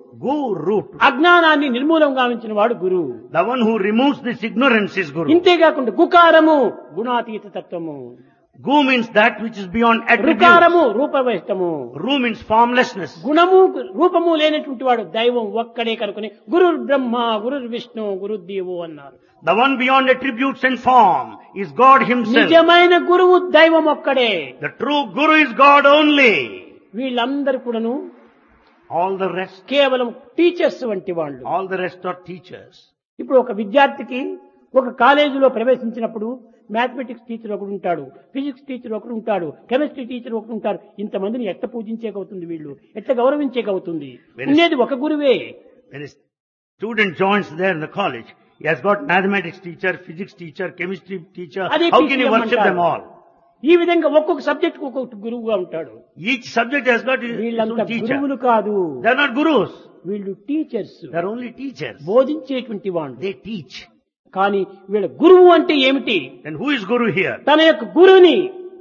Guru. అజ్ఞానాన్ని నిర్మూలం గావించిన వాడు గురువు. The one who removes this ignorance is guru. ఇంతేకాకుండా గుకారము గుణాతీత తత్వము, Gu means that which is beyond attributes. రుకారము రూపవహిష్టము, Ru means formlessness. గుణము రూపము లేనటువంటి వాడు దైవం ఒక్కడే కనుకొని గురు బ్రహ్మ గురు విష్ణు గురుదేవు అన్నారు. The one beyond attributes and form is God himself. నిజమైన గురువు దైవం ఒక్కడే. The true guru is God only. వీళ్ళందరూ కూడాను All the rest, కేవలం టీచర్స్ వంటి వాళ్ళు. all the rest are teachers. ఇప్పుడు ఒక విద్యార్థికి ఒక కాలేజీలో ప్రవేశించినప్పుడు మ్యాథమెటిక్స్ టీచర్ ఒకడు ఉంటాడు, ఫిజిక్స్ టీచర్ ఒకడు ఉంటాడు, కెమిస్ట్రీ టీచర్ ఒకడు ఉంటాడు. ఇంతమందిని ఎట్ట పూజించేకవుతుంది, వీళ్ళు ఎట్ట గౌరవించేకవుతుంది? ఉండేది ఒక గురువే. When a student joins there in the college, he has got mathematics teacher, physics teacher, chemistry teacher. అదే How can he P C M worship అంటారు. them all? ఈ విధంగా ఒక్కొక్క సబ్జెక్ట్ ఒక్కొక్క గురువుగా ఉంటాడు. Each subject has got his వీళ్ళంతా own teacher. గురువులు కాదు, They are not gurus. వీళ్ళు teachers, They are only teachers. బోధించేటువంటి వాళ్ళు. They teach. కానీ వీళ్ళ గురువు అంటే ఏమిటి? Then who is guru here? తన యొక్క గురువుని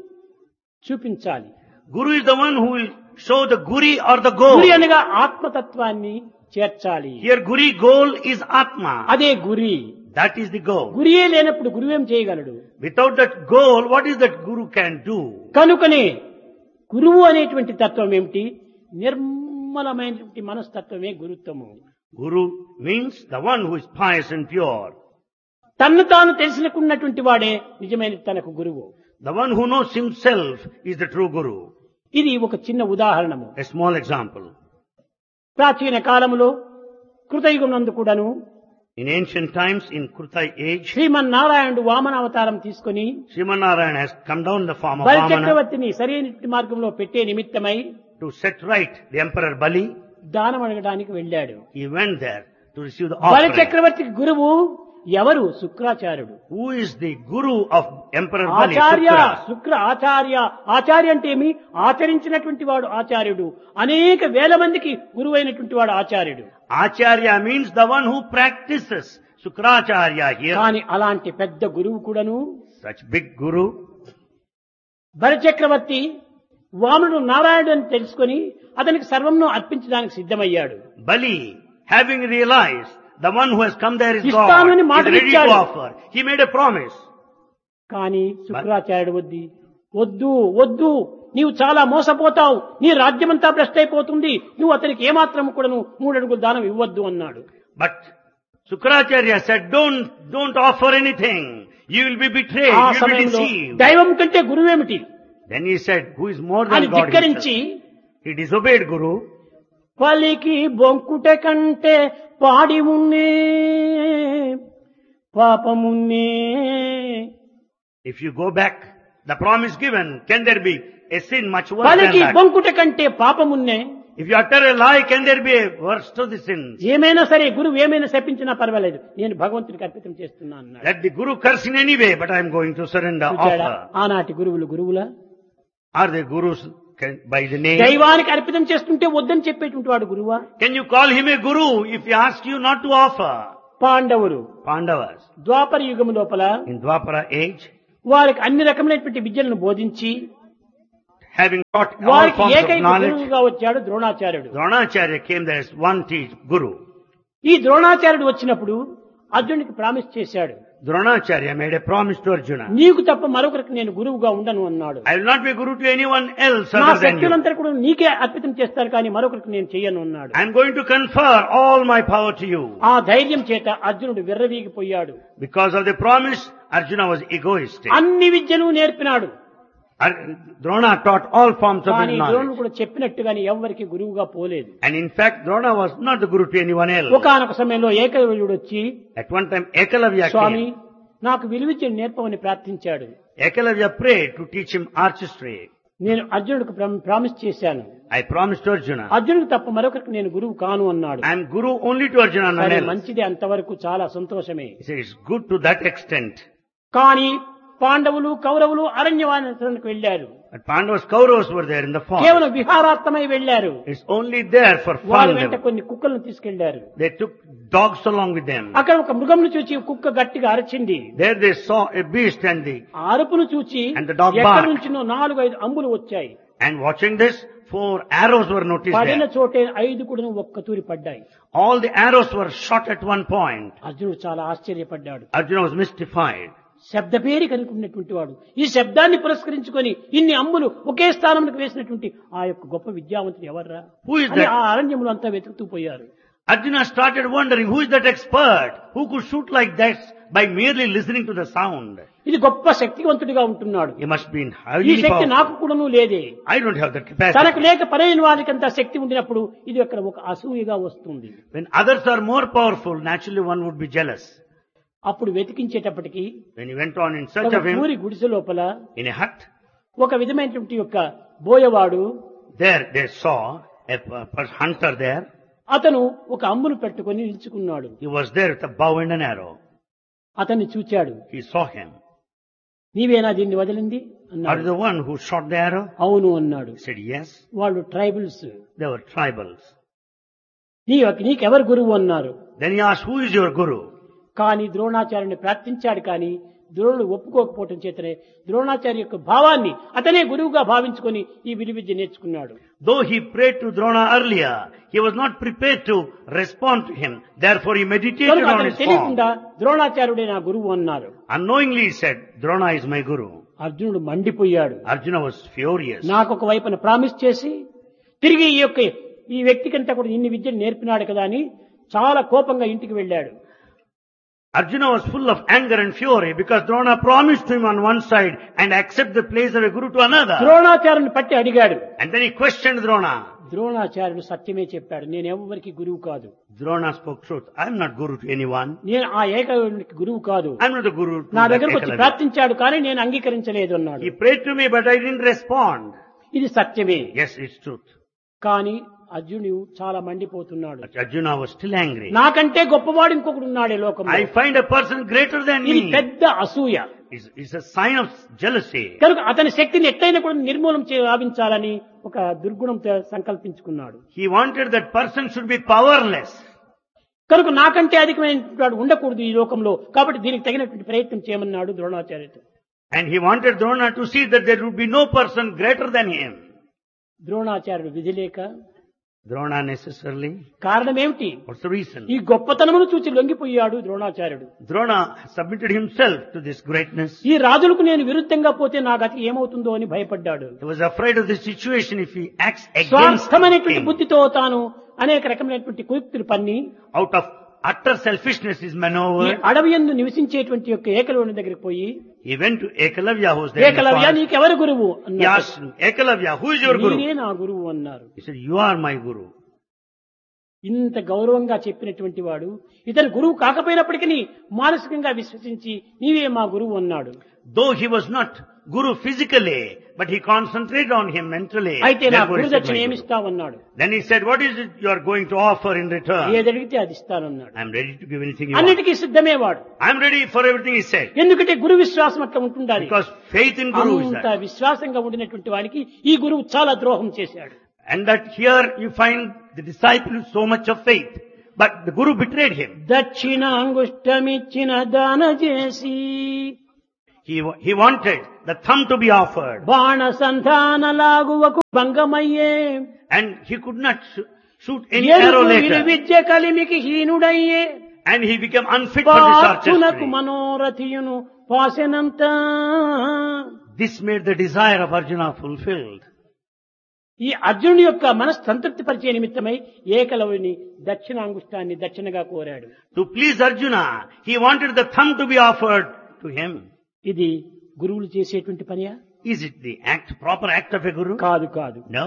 చూపించాలి. Guru is the one who will show the guri or the goal. గురి అనగా ఆత్మతత్వాన్ని చేర్చాలి. Here guri goal is Atma. అదే గురి. That is the goal. Ghurye లేనప్పుడు గురువేం చేయగలడు? Without that goal, what is that guru can do? కనుకనే గురువు అనేటువంటి తత్వం ఏమిటి? నిర్మలమైనటువంటి మనస్తత్వమే గురుత్వము. Guru means the one who is pious and pure. తన్ను తాను తెలిసినకున్నటువంటి వాడే నిజమైన తనకు గురువు. The one who knows himself is the true guru. ఇది ఒక చిన్న ఉదాహరణము. A small example. ప్రాచీన కాలములో కృతయుగమునందు కూడాను In ancient times, in Krutai age, శ్రీమన్నారాయణుడు వామన అవతారం తీసుకొని Srimanarayan has come down in the form of బలి Vamana చక్రవర్తిని సరైన మార్గంలో పెట్టే నిమిత్తమై to set right the emperor Bali. దానం అడగడానికి వెళ్ళాడు. He went there to receive the బలి offering. చక్రవర్తికి గురువు ఎవరు? శుక్రాచార్యుడు. Who is the guru of Emperor Bali? Acharya Shukra. శుక్ర ఆచార్య. ఆచార్య అంటే ఏమి? ఆచరించినటువంటి వాడు ఆచార్యుడు. అనేక వేల మందికి గురువైనటువంటి వాడు ఆచార్యుడు. Acharya means the one who practices. Shukracharya here. కానీ అలాంటి పెద్ద గురువు కూడాను Such big guru. బలి చక్రవర్తి వామనుడు నారాయణుడు అని తెలుసుకొని అతనికి సర్వంను అర్పించడానికి సిద్ధమయ్యాడు. Bali, having realized the one who has come there is God, ఇస్తానని is మాట ready to ఇచ్చాడు. offer. He made a promise. కానీ శుక్రాచార్యుడు వద్ది వద్దు వద్దు నీవు చాలా మోసపోతావు, నీ రాజ్యమంతా భ్రష్టైపోతుంది, నువ్వు అతనికి ఏమాత్రం కూడా మూడు అడుగులు దానం ఇవ్వద్దు అన్నాడు. But Shukracharya said, don't, don't offer anything. You will be betrayed, ఆ you will be సమయంలో deceived. దైవం కంటే గురువేమిటి Then he said, who is more అని than God ధిక్కరించి, himself? He disobeyed Guru. పలికి బొంకుట కంటే పాడి ఉన్నే పాపమున్నే. If you go back, the promise given, can there be a sin much worse than పలికి that? బొంకుట కంటే పాపమున్నే. If you utter a lie, can there be a worse to the sin? ఏమైనా సరే గురువు ఏమైనా శపించినా పర్వాలేదు, నేను భగవంతుడికి అర్పితం చేస్తున్నా అన్నాడు. Let the Guru curse in any way, but I am going to surrender, చూచాడా? offer. ఆనాటి గురువులు గురువులా? Are they Gurus can- by the name? దైవానికి అర్పితం చేస్తుంటే వద్దని చెప్పేటువంటి వాడు గురువా? Can you call him a Guru if he asks you not to offer? పాండవులు Pandavas, ద్వాపర యుగం లోపల in Dwapara age, వారికి అన్ని రకమైనటువంటి విద్యలను బోధించి having taught all వారికి forms of ఏకైక knowledge, గురువుగా వచ్చాడు ద్రోణాచార్యుడు. Dronacharya came there as one teach Guru. ఈ ద్రోణాచార్యుడు వచ్చినప్పుడు అర్జునుడికి ప్రామిస్ చేశాడు, Dronacharya made a promise to Arjuna. నీకు తప్ప మరొకరికి నేను గురువుగా ఉండను అన్నాడు. I will not be Guru to anyone else నా other than you. శక్తులంతా కూడా నీకే అర్పితం చేస్తారు కానీ మరొకరికి నేను చెయ్యను అన్నాడు. I am going to confer all my power to you. ఆ ధైర్యం చేత అర్జునుడు విర్రవీగిపోయాడు. Because of the promise, Arjuna was egoistic. అన్ని విద్యను నేర్పినాడు. Ar- Drona taught all forms of కానీ knowledge. ద్రోణుడు కూడా చెప్పినట్టుగానే ఎవరికి గురువుగా పోలేదు. And in fact, Drona was not the Guru to anyone else. ఒకానొక సమయంలో ఏకలవ్యుడు వచ్చి, At one time, Ekalavya Swamy came. నాకు విలువిద్యను నేర్పమని ప్రార్థించాడు. Ekalavya prayed to teach him artistry. నేను అర్జునుడికి ప్రా- ప్రామిస్ చేశాను, I promised to Arjuna. అర్జునుడికి తప్ప మరొకరికి నేను గురువు కాను అన్నాడు. I am Guru only to Arjuna, none సరే else. మంచిదే, అంతవరకు చాలా సంతోషమే. He said, it's good to that extent. కానీ పాండవులు కౌరవులు అరణ్యవాసానికి వెళ్లారు. But Pandavas, Kauravas were there in the forest. కేవలం విహారార్థమై వెళ్లారు. It's only there for వారి fun. వెంట They were. కొన్ని కుక్కలను తీసుకెళ్లారు. They took dogs along with them. అక్కడ ఒక మృగంను చూచి కుక్క గట్టిగా అరచింది. There they saw a beast and the, ఆ అరుపును చూచి And the dog ఎక్కడి barked. నుంచినో నాలుగు ఐదు అంబులు వచ్చాయి. and watching this, four arrows were noticed పడిన there. చోటే ఐదు కూడా ఒక్క తూరి పడ్డాయి. All the arrows were shot at one point. అర్జునుడు చాలా ఆశ్చర్యపడ్డాడు. Arjuna was mystified. శబ్దపేరి కనుకున్నటువంటి వాడు ఈ శబ్దాన్ని పురస్కరించుకొని ఇన్ని అంబులు ఒకే స్థానంలోకి వేసినటువంటి ఆ యొక్క గొప్ప విద్యావంతుడు ఎవర్రా Who is అని that? ఆ అరణ్యములు అంతా వెతుకుతూ పోయారు. Arjuna started wondering, who is that expert who could shoot like that by merely listening to the sound? ఇది గొప్ప శక్తివంతుడిగా ఉంటున్నాడు. He must be in ఈ highly శక్తి powerful. నాకు కూడాను లేదే. I don't have that తనకు capacity. లేక పరైన వారికి అంత శక్తి ఉండినప్పుడు ఇది అక్కడ ఒక అసూయగా వస్తుంది. When others are more powerful, naturally one would be jealous. అప్పుడు వెతికించేటప్పటికి When he went on in search ఒక of him ఊరి గుడిసె లోపల in a hut, ఒక విధమైనటువంటి యొక్క బోయవాడు, there they saw a p- p- hunter there. అతను ఒక అంబును పెట్టుకొని నిల్చుకున్నాడు. He was there with a bow and an arrow. అతన్ని చూచాడు. He saw him. నీవేనా దీన్ని వదిలింది Are you అన్నాడు. the one who shot the arrow? అవును అన్నాడు. He said, yes. వాళ్ళు ట్రైబల్స్. They were tribals. నీ నీకెవరు గురువు అన్నారు. Then he asked, who is your guru? కానీ ద్రోణాచార్యుని ప్రార్థించాడు. కానీ ద్రోణుడు ఒప్పుకోకపోవటం చేతనే ద్రోణాచార్య యొక్క భావాన్ని అతనే గురువుగా భావించుకొని ఈ విలువిద్య నేర్చుకున్నాడు. Though he prayed to Drona earlier, he was not prepared to respond to him. Therefore he meditated కనుక on అతను his form. తెలియకుండా ద్రోణాచార్యుడే నా గురువు అన్నారు. Unknowingly he said, Drona is my guru. అర్జునుడు మండిపోయాడు. Arjuna was furious. నాకు ఒక వైపున ప్రామిస్ చేసి తిరిగి ఈ యొక్క ఈ వ్యక్తికంతా కూడా ఇన్ని విద్యను నేర్పినాడు కదా అని చాలా కోపంగా ఇంటికి వెళ్ళాడు. Arjuna was full of anger and fury because Drona promised him on one side and accept the place of a guru to another. ద్రోణాచార్యుని పట్టి అడిగాడు. And then he questioned Drona. ద్రోణాచార్యుడు సత్యమే చెప్పాడు, నేను ఎవరికి గురువు కాదు. Drona spoke truth. I am not guru to anyone. నేను ఆ ఏకైక గురువు కాదు. I am not a guru to నా that దగ్గరకు వచ్చి Ekalavya. ప్రార్థించాడు కానీ నేను అంగీకరించలేదు అన్నాడు. He prayed to me but I didn't respond. ఇది సత్యమే. Yes, it's truth. కానీ అర్జునుడు చాలా మండిపోతున్నాడు. But Arjuna was still angry. నాకంటే గొప్పవాడు ఇంకొకడు ఉన్నాడే లోకంలో. I find a person greater than ఇది me. పెద్ద అసూయ. It's, it's a sign of jealousy. కనుక అతని శక్తిని ఎట్టయినా కూడా నిర్మూలం చేయించాలని ఒక దుర్గుణంతో సంకల్పించుకున్నాడు. He wanted that person should be powerless. కనుక నాకంటే అధికమైన వాడు ఉండకూడదు ఈ లోకంలో, కాబట్టి దీనికి తగినటువంటి ప్రయత్నం చేయమన్నాడు ద్రోణాచార్యుడు. And he wanted Drona to see that there would be no person greater than him. ద్రోణాచార్యుడు విధి లేక Drona necessarily. కారణం ఏమిటి? What's the reason? ఈ గొప్పతనమును చూచి లొంగిపోయాడు ద్రోణాచార్యుడు. Drona submitted himself to this greatness. ఈ రాజులకు నేను విరుద్ధంగా పోతే నా గతి ఏమవుతుందో అని భయపడ్డాడు. He was afraid of the situation if he acts against స్వార్థమైనటువంటి him. బుద్ధితో తాను అనేక రకమైనటువంటి కుయుక్తులు పన్ని Out of utter selfishness is ఈ maneuver. అడవి యందు నివసించేటువంటి యొక్క ఏకలవ్యుని దగ్గరికి పోయి, He went to Ekalavya who was there in the Eklavya forest. నీకెవరు గురువు He అన్నాడు. asked him, Ekalavya, who is your guru? నేనే నా గురువు అన్నారు. He said, you are my guru. ఇంత గౌరవంగా చెప్పినటువంటి వాడు ఇతను గురువు కాకపోయినప్పటికీ మానసికంగా విశ్వసించి నీవే మా గురువు అన్నాడు. Though he was not guru physically, but he concentrated on him mentally. అయితే నా Therefore he గురు said, దక్షిణ "My guru." ఏమిస్తావన్నాడు. Then he said, what is it you are going to offer in return? ఏది అడిగితే అది ఇస్తానన్నాడు. I am ready to give anything you want. అన్నిటికీ సిద్ధమే వాడు. I am ready for everything he said. ఎందుకంటే గురు విశ్వాసం అట్లా ఉంటుండాలి. Because faith in guru is అంత that. విశ్వాసంగా ఉండినటువంటి వాడికి ఈ గురువు చాలా ద్రోహం చేశాడు. And that here you find the disciple with so much of faith. But the guru betrayed him. దక్షిణ అంగుష్టమిచ్చిన దాన చేసి He, wa- he wanted the thumb to be offered. బాణ సంధాన లాగువకు భంగమయ్యే And he could not sh- shoot any arrow ఎరుపు later. Vidya కలిమికి హీనుడయ్యే And he became unfit for this పార్థునకు archery. మనోరథియును పాసెనంత. This made the desire of Arjuna fulfilled. ఈ అర్జునుడి యొక్క మనసు సంతృప్తి పరిచే నిమిత్తమై ఏకలవుని దక్షిణాంగుష్టాన్ని దక్షిణగా కోరాడు. To please Arjuna, he wanted the thumb to be offered to him. ఇది గురువులు చేసేటువంటి పనియా? Is it the act, proper act of a guru? కాదు కాదు. No.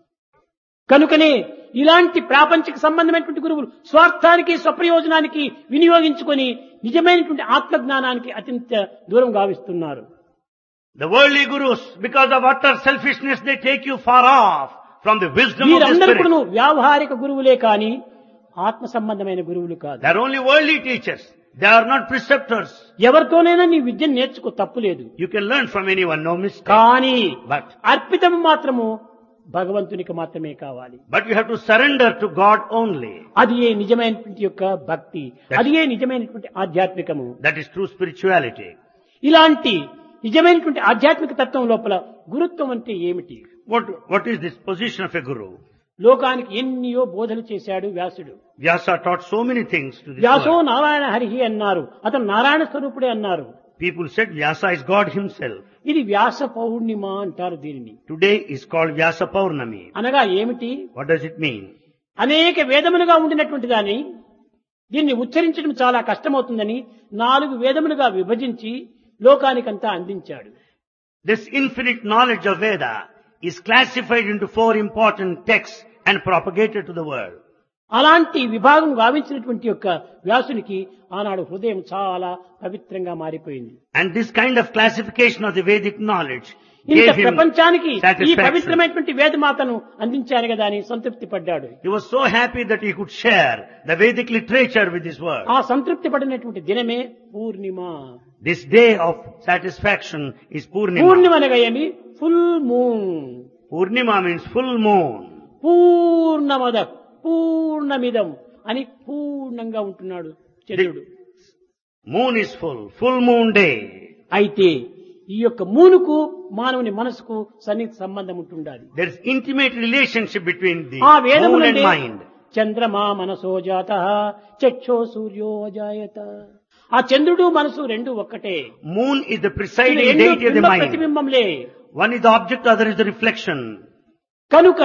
కనుకనే ఇలాంటి ప్రాపంచిక సంబంధమైనటువంటి గురువులు స్వార్థానికి స్వప్రయోజనానికి వినియోగించుకొని నిజమైనటువంటి ఆత్మజ్ఞానానికి అత్యంత దూరం గావిస్తున్నారు. The worldly gurus, because of utter selfishness, they take you far off from the wisdom of the వీరందరూ spirit. కూడా వ్యావహారిక గురువులే కాని ఆత్మ సంబంధమైన గురువులు కాదు. They are only worldly teachers. They are not preceptors. ఎవరితోనైనా నీ విద్యను నేర్చుకో, తప్పులేదు. You can learn from anyone, no mistake. కానీ But, అర్పితం మాత్రము భగవంతునికి మాత్రమే కావాలి. but you have to surrender to God only. అది ఏ నిజమైనటువంటి యొక్క భక్తి, అది ఏ నిజమైనటువంటి ఆధ్యాత్మికము. That is true spirituality. ఇలాంటి నిజమైనటువంటి ఆధ్యాత్మిక తత్వం లోపల గురుత్వం అంటే ఏమిటి? What, what is this position of a guru? లోకానికి ఎన్నో బోధలు చేశాడు వ్యాసుడు. Vyasa taught so many things to this వ్యాసో world. Narayana హరిహి అన్నారు, అతను నారాయణ స్వరూపుడే అన్నారు. People said Vyasa is God himself. ఇది వ్యాస పౌర్ణిమ అంటారు దీనిని. Today is called Vyasa Paurnami. అనగా ఏమిటి? What does it mean? అనేక వేదములుగా ఉండినటువంటి దాన్ని దీన్ని ఉచ్చరించడం చాలా కష్టమవుతుందని నాలుగు వేదములుగా విభజించి లోకానికంతా అందించాడు. This infinite knowledge of Veda is classified into four important texts and propagated to the world. అలాంటి విభాగం గావించినటువంటి యొక్క వ్యాసునికి ఆనాడు హృదయం చాలా పవిత్రంగా మారిపోయింది. And this kind of classification of the Vedic knowledge ఇంత gave him ప్రపంచానికి ఈ satisfaction. పవిత్రమైనటువంటి వేదమాతను అందించాను కదా అని సంతృప్తి పడ్డాడు. He was so happy that he could share the Vedic literature with this world. ఆ సంతృప్తి పడినటువంటి దినమే పూర్ణిమ. This day of satisfaction is Purnima. పూర్ణిమ అనగా ఏమి? Full moon. Purnima means full moon. పూర్ణమద పూర్ణమిదం అని పూర్ణంగా ఉంటున్నాడు చంద్రుడు. Moon is full, full moon day. అయితే ఈ యొక్క మూనుకు మానవుని మనసుకు సన్నిహిత సంబంధం ఉంటుండాలి. There is intimate relationship between the ఆ moon and వేదములంటే mind. చంద్రమా మనసో జాత చక్షో సూర్యో అజాయత. ఆ చంద్రుడు మనసు రెండు ఒక్కటే. Moon is the ఇది presiding రెండు deity of the బింబ mind. ప్రతిబింబంలే. One is the object, other is the reflection. కనుక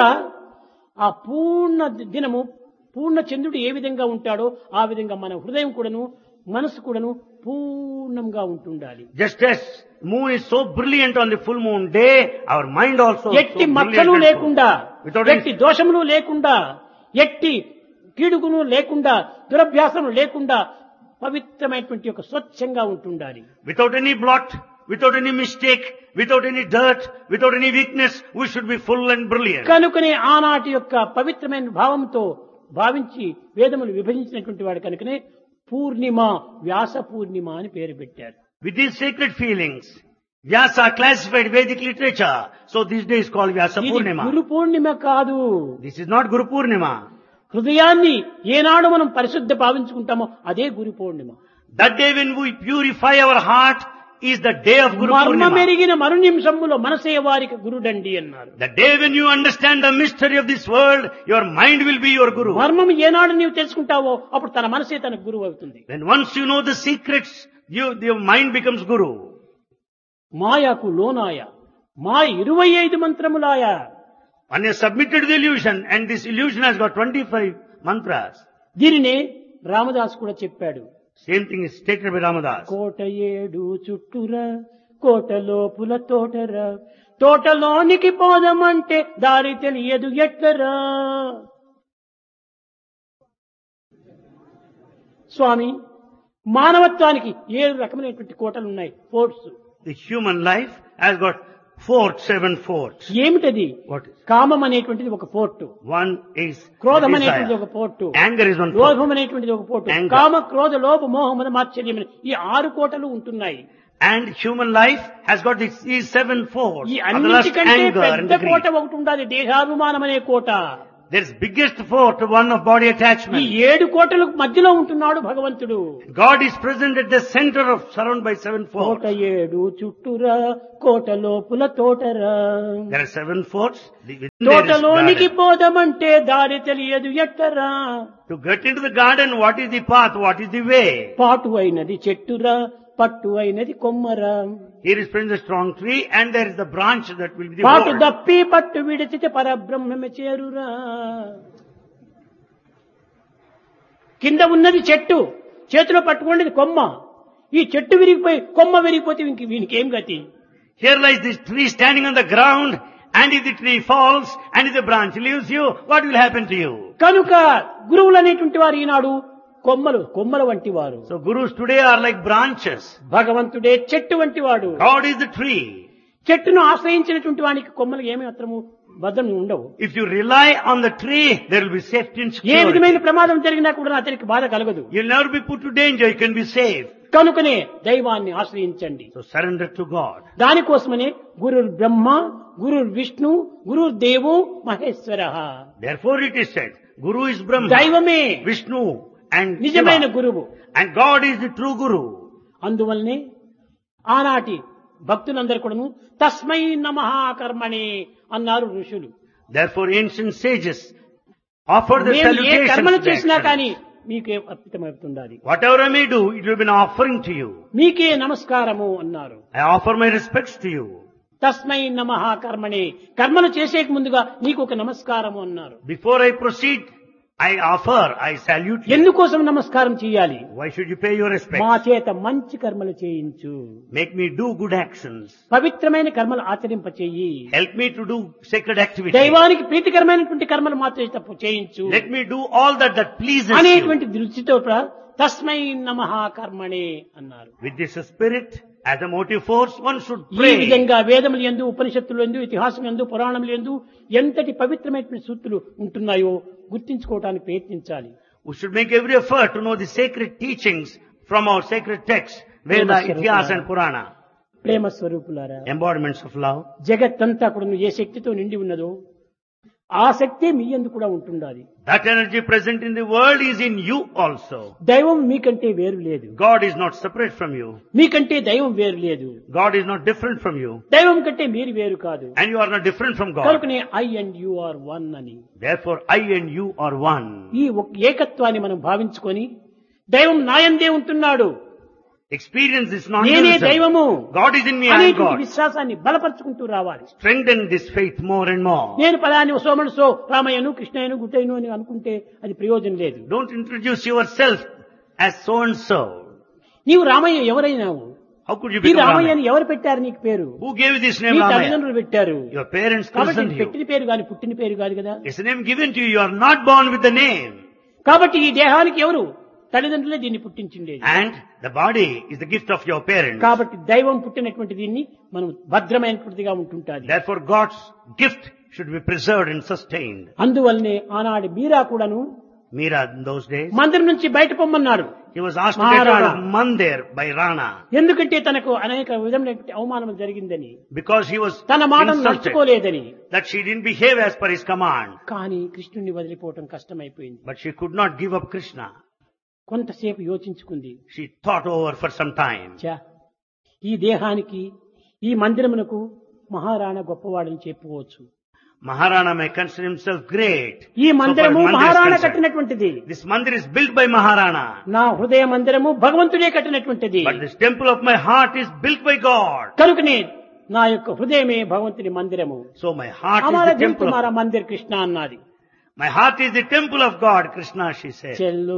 ఆ పూర్ణ దినము పూర్ణ చంద్రుడు ఏ విధంగా ఉంటాడో ఆ విధంగా మన హృదయం కూడాను మనసు కూడాను పూర్ణంగా ఉంటుండాలి. Just as moon is so brilliant on the full moon day, our mind also is so ఎట్టి brilliant మచ్చలు and లేకుండా, full. Without ఎట్టి any, దోషములు లేకుండా, ఎట్టి కీడుగును లేకుండా, దురభ్యాసము లేకుండా పవిత్రమైనటువంటి ఒక స్వచ్ఛంగా ఉంటుండాలి. without any blot, without any mistake, without any dirt, without any weakness, we should be full and brilliant. కనుకనే ఆనాటి యొక్క పవిత్రమైన భావంతో భావించి వేదములు విభజించినటువంటి వాడు కనుకనే పూర్ణిమ, వ్యాస పూర్ణిమ అని పేరు పెట్టారు. With these sacred feelings, Vyasa classified Vedic literature. So this day is called Vyasa ఇది Purnima. గురు పూర్ణిమ కాదు. This is not Guru Purnima. హృదయాన్ని ఏనాడు మనం పరిశుద్ధ భావించుకుంటామో అదే Guru Purnima. That day when we purify our heart is the day of Guru Purnima. మర్మమెరిగిన మరు నిమిషములో మనసే వారికి గురుడండి అన్నారు. The day when you understand the mystery of this world, your mind will be your Guru. మర్మం ఏనాడు నీవు తెలుసుకుంటావో అప్పుడు తన మనసే తన గురువు అవుతుంది. When once you know the secrets, you, your mind becomes Guru. మాయకు లోనాయ మా ఇరవై ఐదు మంత్రములాయ. One is submitted to the illusion, and this illusion has got twenty-five mantras. దీనినే రామదాస్ కూడా చెప్పాడు. Same thing is stated by Ramadas. కోట ఏడు చుట్టురా కోట లోపుల తోటరా తోటలోనికి పోదమంటే దారి తెలియదు ఎట్లరా. స్వామి, మానవత్వానికి ఏడు రకమైనటువంటి కోటలు ఉన్నాయి, forts. The human life has got forts, seven forts. ఏమిటది? What is? కామం అనేటువంటిది ఒక ఫోర్టు, One is క్రోధం desire. అనేటువంటిది ఒక port, Anger is one fort. లోభం అనేటువంటిది ఒక పోర్టు, Anger. కామ క్రోధ లోభ మోహమున మాత్సర్యం ఈ ఆరు కోటలు ఉంటున్నాయి. And human life has got these, these seven forts. ఈ Of the lust, అన్నిటికంటే anger and పెద్ద the కోట greed. ఒకటి ఉండాలి, దేహాభిమానం అనే కోట. There's biggest fort, one of body ఈ attachment. ఏడు కోటలకు మధ్యలో ఉంటున్నాడు భగవంతుడు. God is present at the center of, surrounded by seven Kota forts. ఏడు చుట్టురా కోట లోపుల తోటరా There are seven forts. Within there is తోటలోనికి garden. పోదమంటే దారి తెలియదు ఎట్టరా. To get into the garden, what is the path? What is the way? పాటు అయినది చెట్టురా పట్టు అయినది కొమ్మరా. Here is present a strong tree, and there is the branch that will be the పాటు whole. దప్పి పట్టు విడిచితే పరబ్రహ్మమే చేరురా. కింద ఉన్నది చెట్టు, చేతిలో పట్టుకున్నది కొమ్మ. ఈ చెట్టు విరిగిపోయి కొమ్మ విరిగిపోతే ఇంక వీనికి ఏం గతి? Here lies this tree standing on the ground, and if the tree falls, and if the branch leaves you, what will happen to you? కనుక గురువులు అనేటువంటి వారు ఈనాడు కొమ్మలు కొమ్మల వంటి వారు. So gurus today are like branches. భగవంతుడే చెట్టు వంటి వాడు. God is the tree. చెట్టును ఆశ్రయించినటువంటి వానికి కొమ్మలు ఏమి మాత్రము భద్రం ఉండవు. If you rely on the tree, there will be safety and A security. విధమైన ప్రమాదం జరిగినా కూడా అతనికి బాధ కలగదు. You'll never be put to danger. You can be safe. కనుకనే దైవాన్ని ఆశ్రయించండి. So surrender to God. దానికోసమనే గురు బ్రహ్మ గురు విష్ణు గురు దేవో Maheshwara. Therefore it is said, Guru is Brahma, దైవమే Vishnu and నిజమైన Shiva. గురువు. And God is the true Guru. అందువల్లనే ఆనాటి భక్తులందరూ కూడాను తస్మై నమః కర్మణి అన్నారు ఋషులు. Therefore ancient sages offer the నేను ఏ salutations కర్మలు to the చేసినా actions. కానీ మీకే అర్పితమవుతుండాలి. Whatever I may do, it will be an offering to you. మీకే నమస్కారము అన్నారు. I offer my respects to you. తస్మై నమః కర్మణి, కర్మలు చేసేక ముందుగా నీకు ఒక నమస్కారము అన్నారు. Before I proceed, I offer, I salute you. ఎందుకోసం నమస్కారం చేయాలి? Why should you pay your respect? మా చేత మంచి కర్మలు చేయించు, Make me do good actions. పవిత్రమైన కర్మలు ఆచరింపచేయి, Help me to do sacred activities. దైవానికి ప్రీతికరమైనటువంటి కర్మలు మాత్రం తప్పు చేయించు Let me do all that that pleases you. అనేటువంటి దృష్టితో ప్ర- తస్మై నమః కర్మణి అన్నారు. With this spirit as a motive force, one should ఈ pray. విధంగా వేదములు యందు ఉపనిషత్తులు యందు ఇతిహాసం యందు పురాణములు యందు ఎంతటి పవిత్రమైనటువంటి సూక్తులు ఉంటున్నాయో గుర్తించుకోవడానికి ప్రయత్నించాలి. We should make every effort to know the sacred teachings from our sacred texts, Veda, Itihas and Purana. ప్రేమ స్వరూపులారా, Embodiments of love. జగత్తంతా కూడా ఏ శక్తితో నిండి ఉన్నదో ఆ శక్తి మీ యందు కూడా ఉంటుండాలి. That energy present in the world is in you also. దైవం మీకంటే వేరు లేదు, God is not separate from you. మీకంటే దైవం వేరు లేదు, God is not different from you. దైవం కంటే మీరు వేరు కాదు. And you are not different from God. కనుకనే I and you are one అని Therefore, I and you are one. ఈ ఒక ఏకత్వాన్ని మనం భావించుకొని దైవం నాయందే ఉంటున్నాడు, Experience this నేనే non-dualism. దైవము God is in me, I am అనేటువంటి God. విశ్వాసాన్ని బలపరుచుకుంటూ రావాలి. Strengthen this faith more and more. నేను పలాని సోమను సో రామయ్యను కృష్ణయ్యను గుట్టయ్యను అని అనుకుంటే అది ప్రయోజనం లేదు. Don't introduce yourself as so and so. నీవు రామయ్య ఎవరైనావు? How could you ఈ become రామయ్యని Ramaya? ఎవరు పెట్టారు నీకు పేరు? Who gave you this నీ name Ramaya? తల్లిదండ్రులు పెట్టారు. Your parents కాబట్టి christened ఇది you. పెట్టిన పేరు కాని పుట్టిన పేరు కాదు కదా. It's a name given to you. You are not born with the name. కాబట్టి ఈ దేహానికి ఎవరు? తల్లిదండ్రులే దీన్ని పుట్టించిండేది. And the body is the gift of your parents. కాబట్టి దైవం పుట్టినటువంటి దీన్ని మనం భద్రమైనటువంటిదిగా ఉంటుంటాది. Therefore God's gift should be preserved and sustained. అందువల్లనే ఆనాడు మీరా కూడాను Meera in those days, మందిరం నుంచి బయట పొమ్మన్నాడు. he was asked to get out Maharana. of Mandir by Rana ఎందుకంటే తనకు అనేక విధమైనటువంటి అవమానం జరిగిందని, because he was తన మాటను insulted నడుచుకోలేదని. that she didn't behave as per his command. కానీ కృష్ణుని వదిలిపోవటం కష్టమైపోయింది. But she could not give up Krishna. కొంతసేపు యోచించుకుంది. She thought over for some time. ఛా, ఈ దేహానికి ఈ మందిరమునకు మహారాణా గొప్పవాడని చెప్పుకోవచ్చు. Maharana may consider himself great. ఈ So far as మందిరము mandir is Maharana concerned. కట్టినటువంటిది. This mandir is built by Maharana. నా హృదయ మందిరము భగవంతుడే కట్టినటువంటిది. But this temple of my heart is built by God. కనుకనే నా యొక్క హృదయమే భగవంతుని మందిరము. So my heart Hamara is the Dil temple తుమారా of Mandir Krishna అన్నది. My heart is the temple of God, Krishna, she said. చెల్లు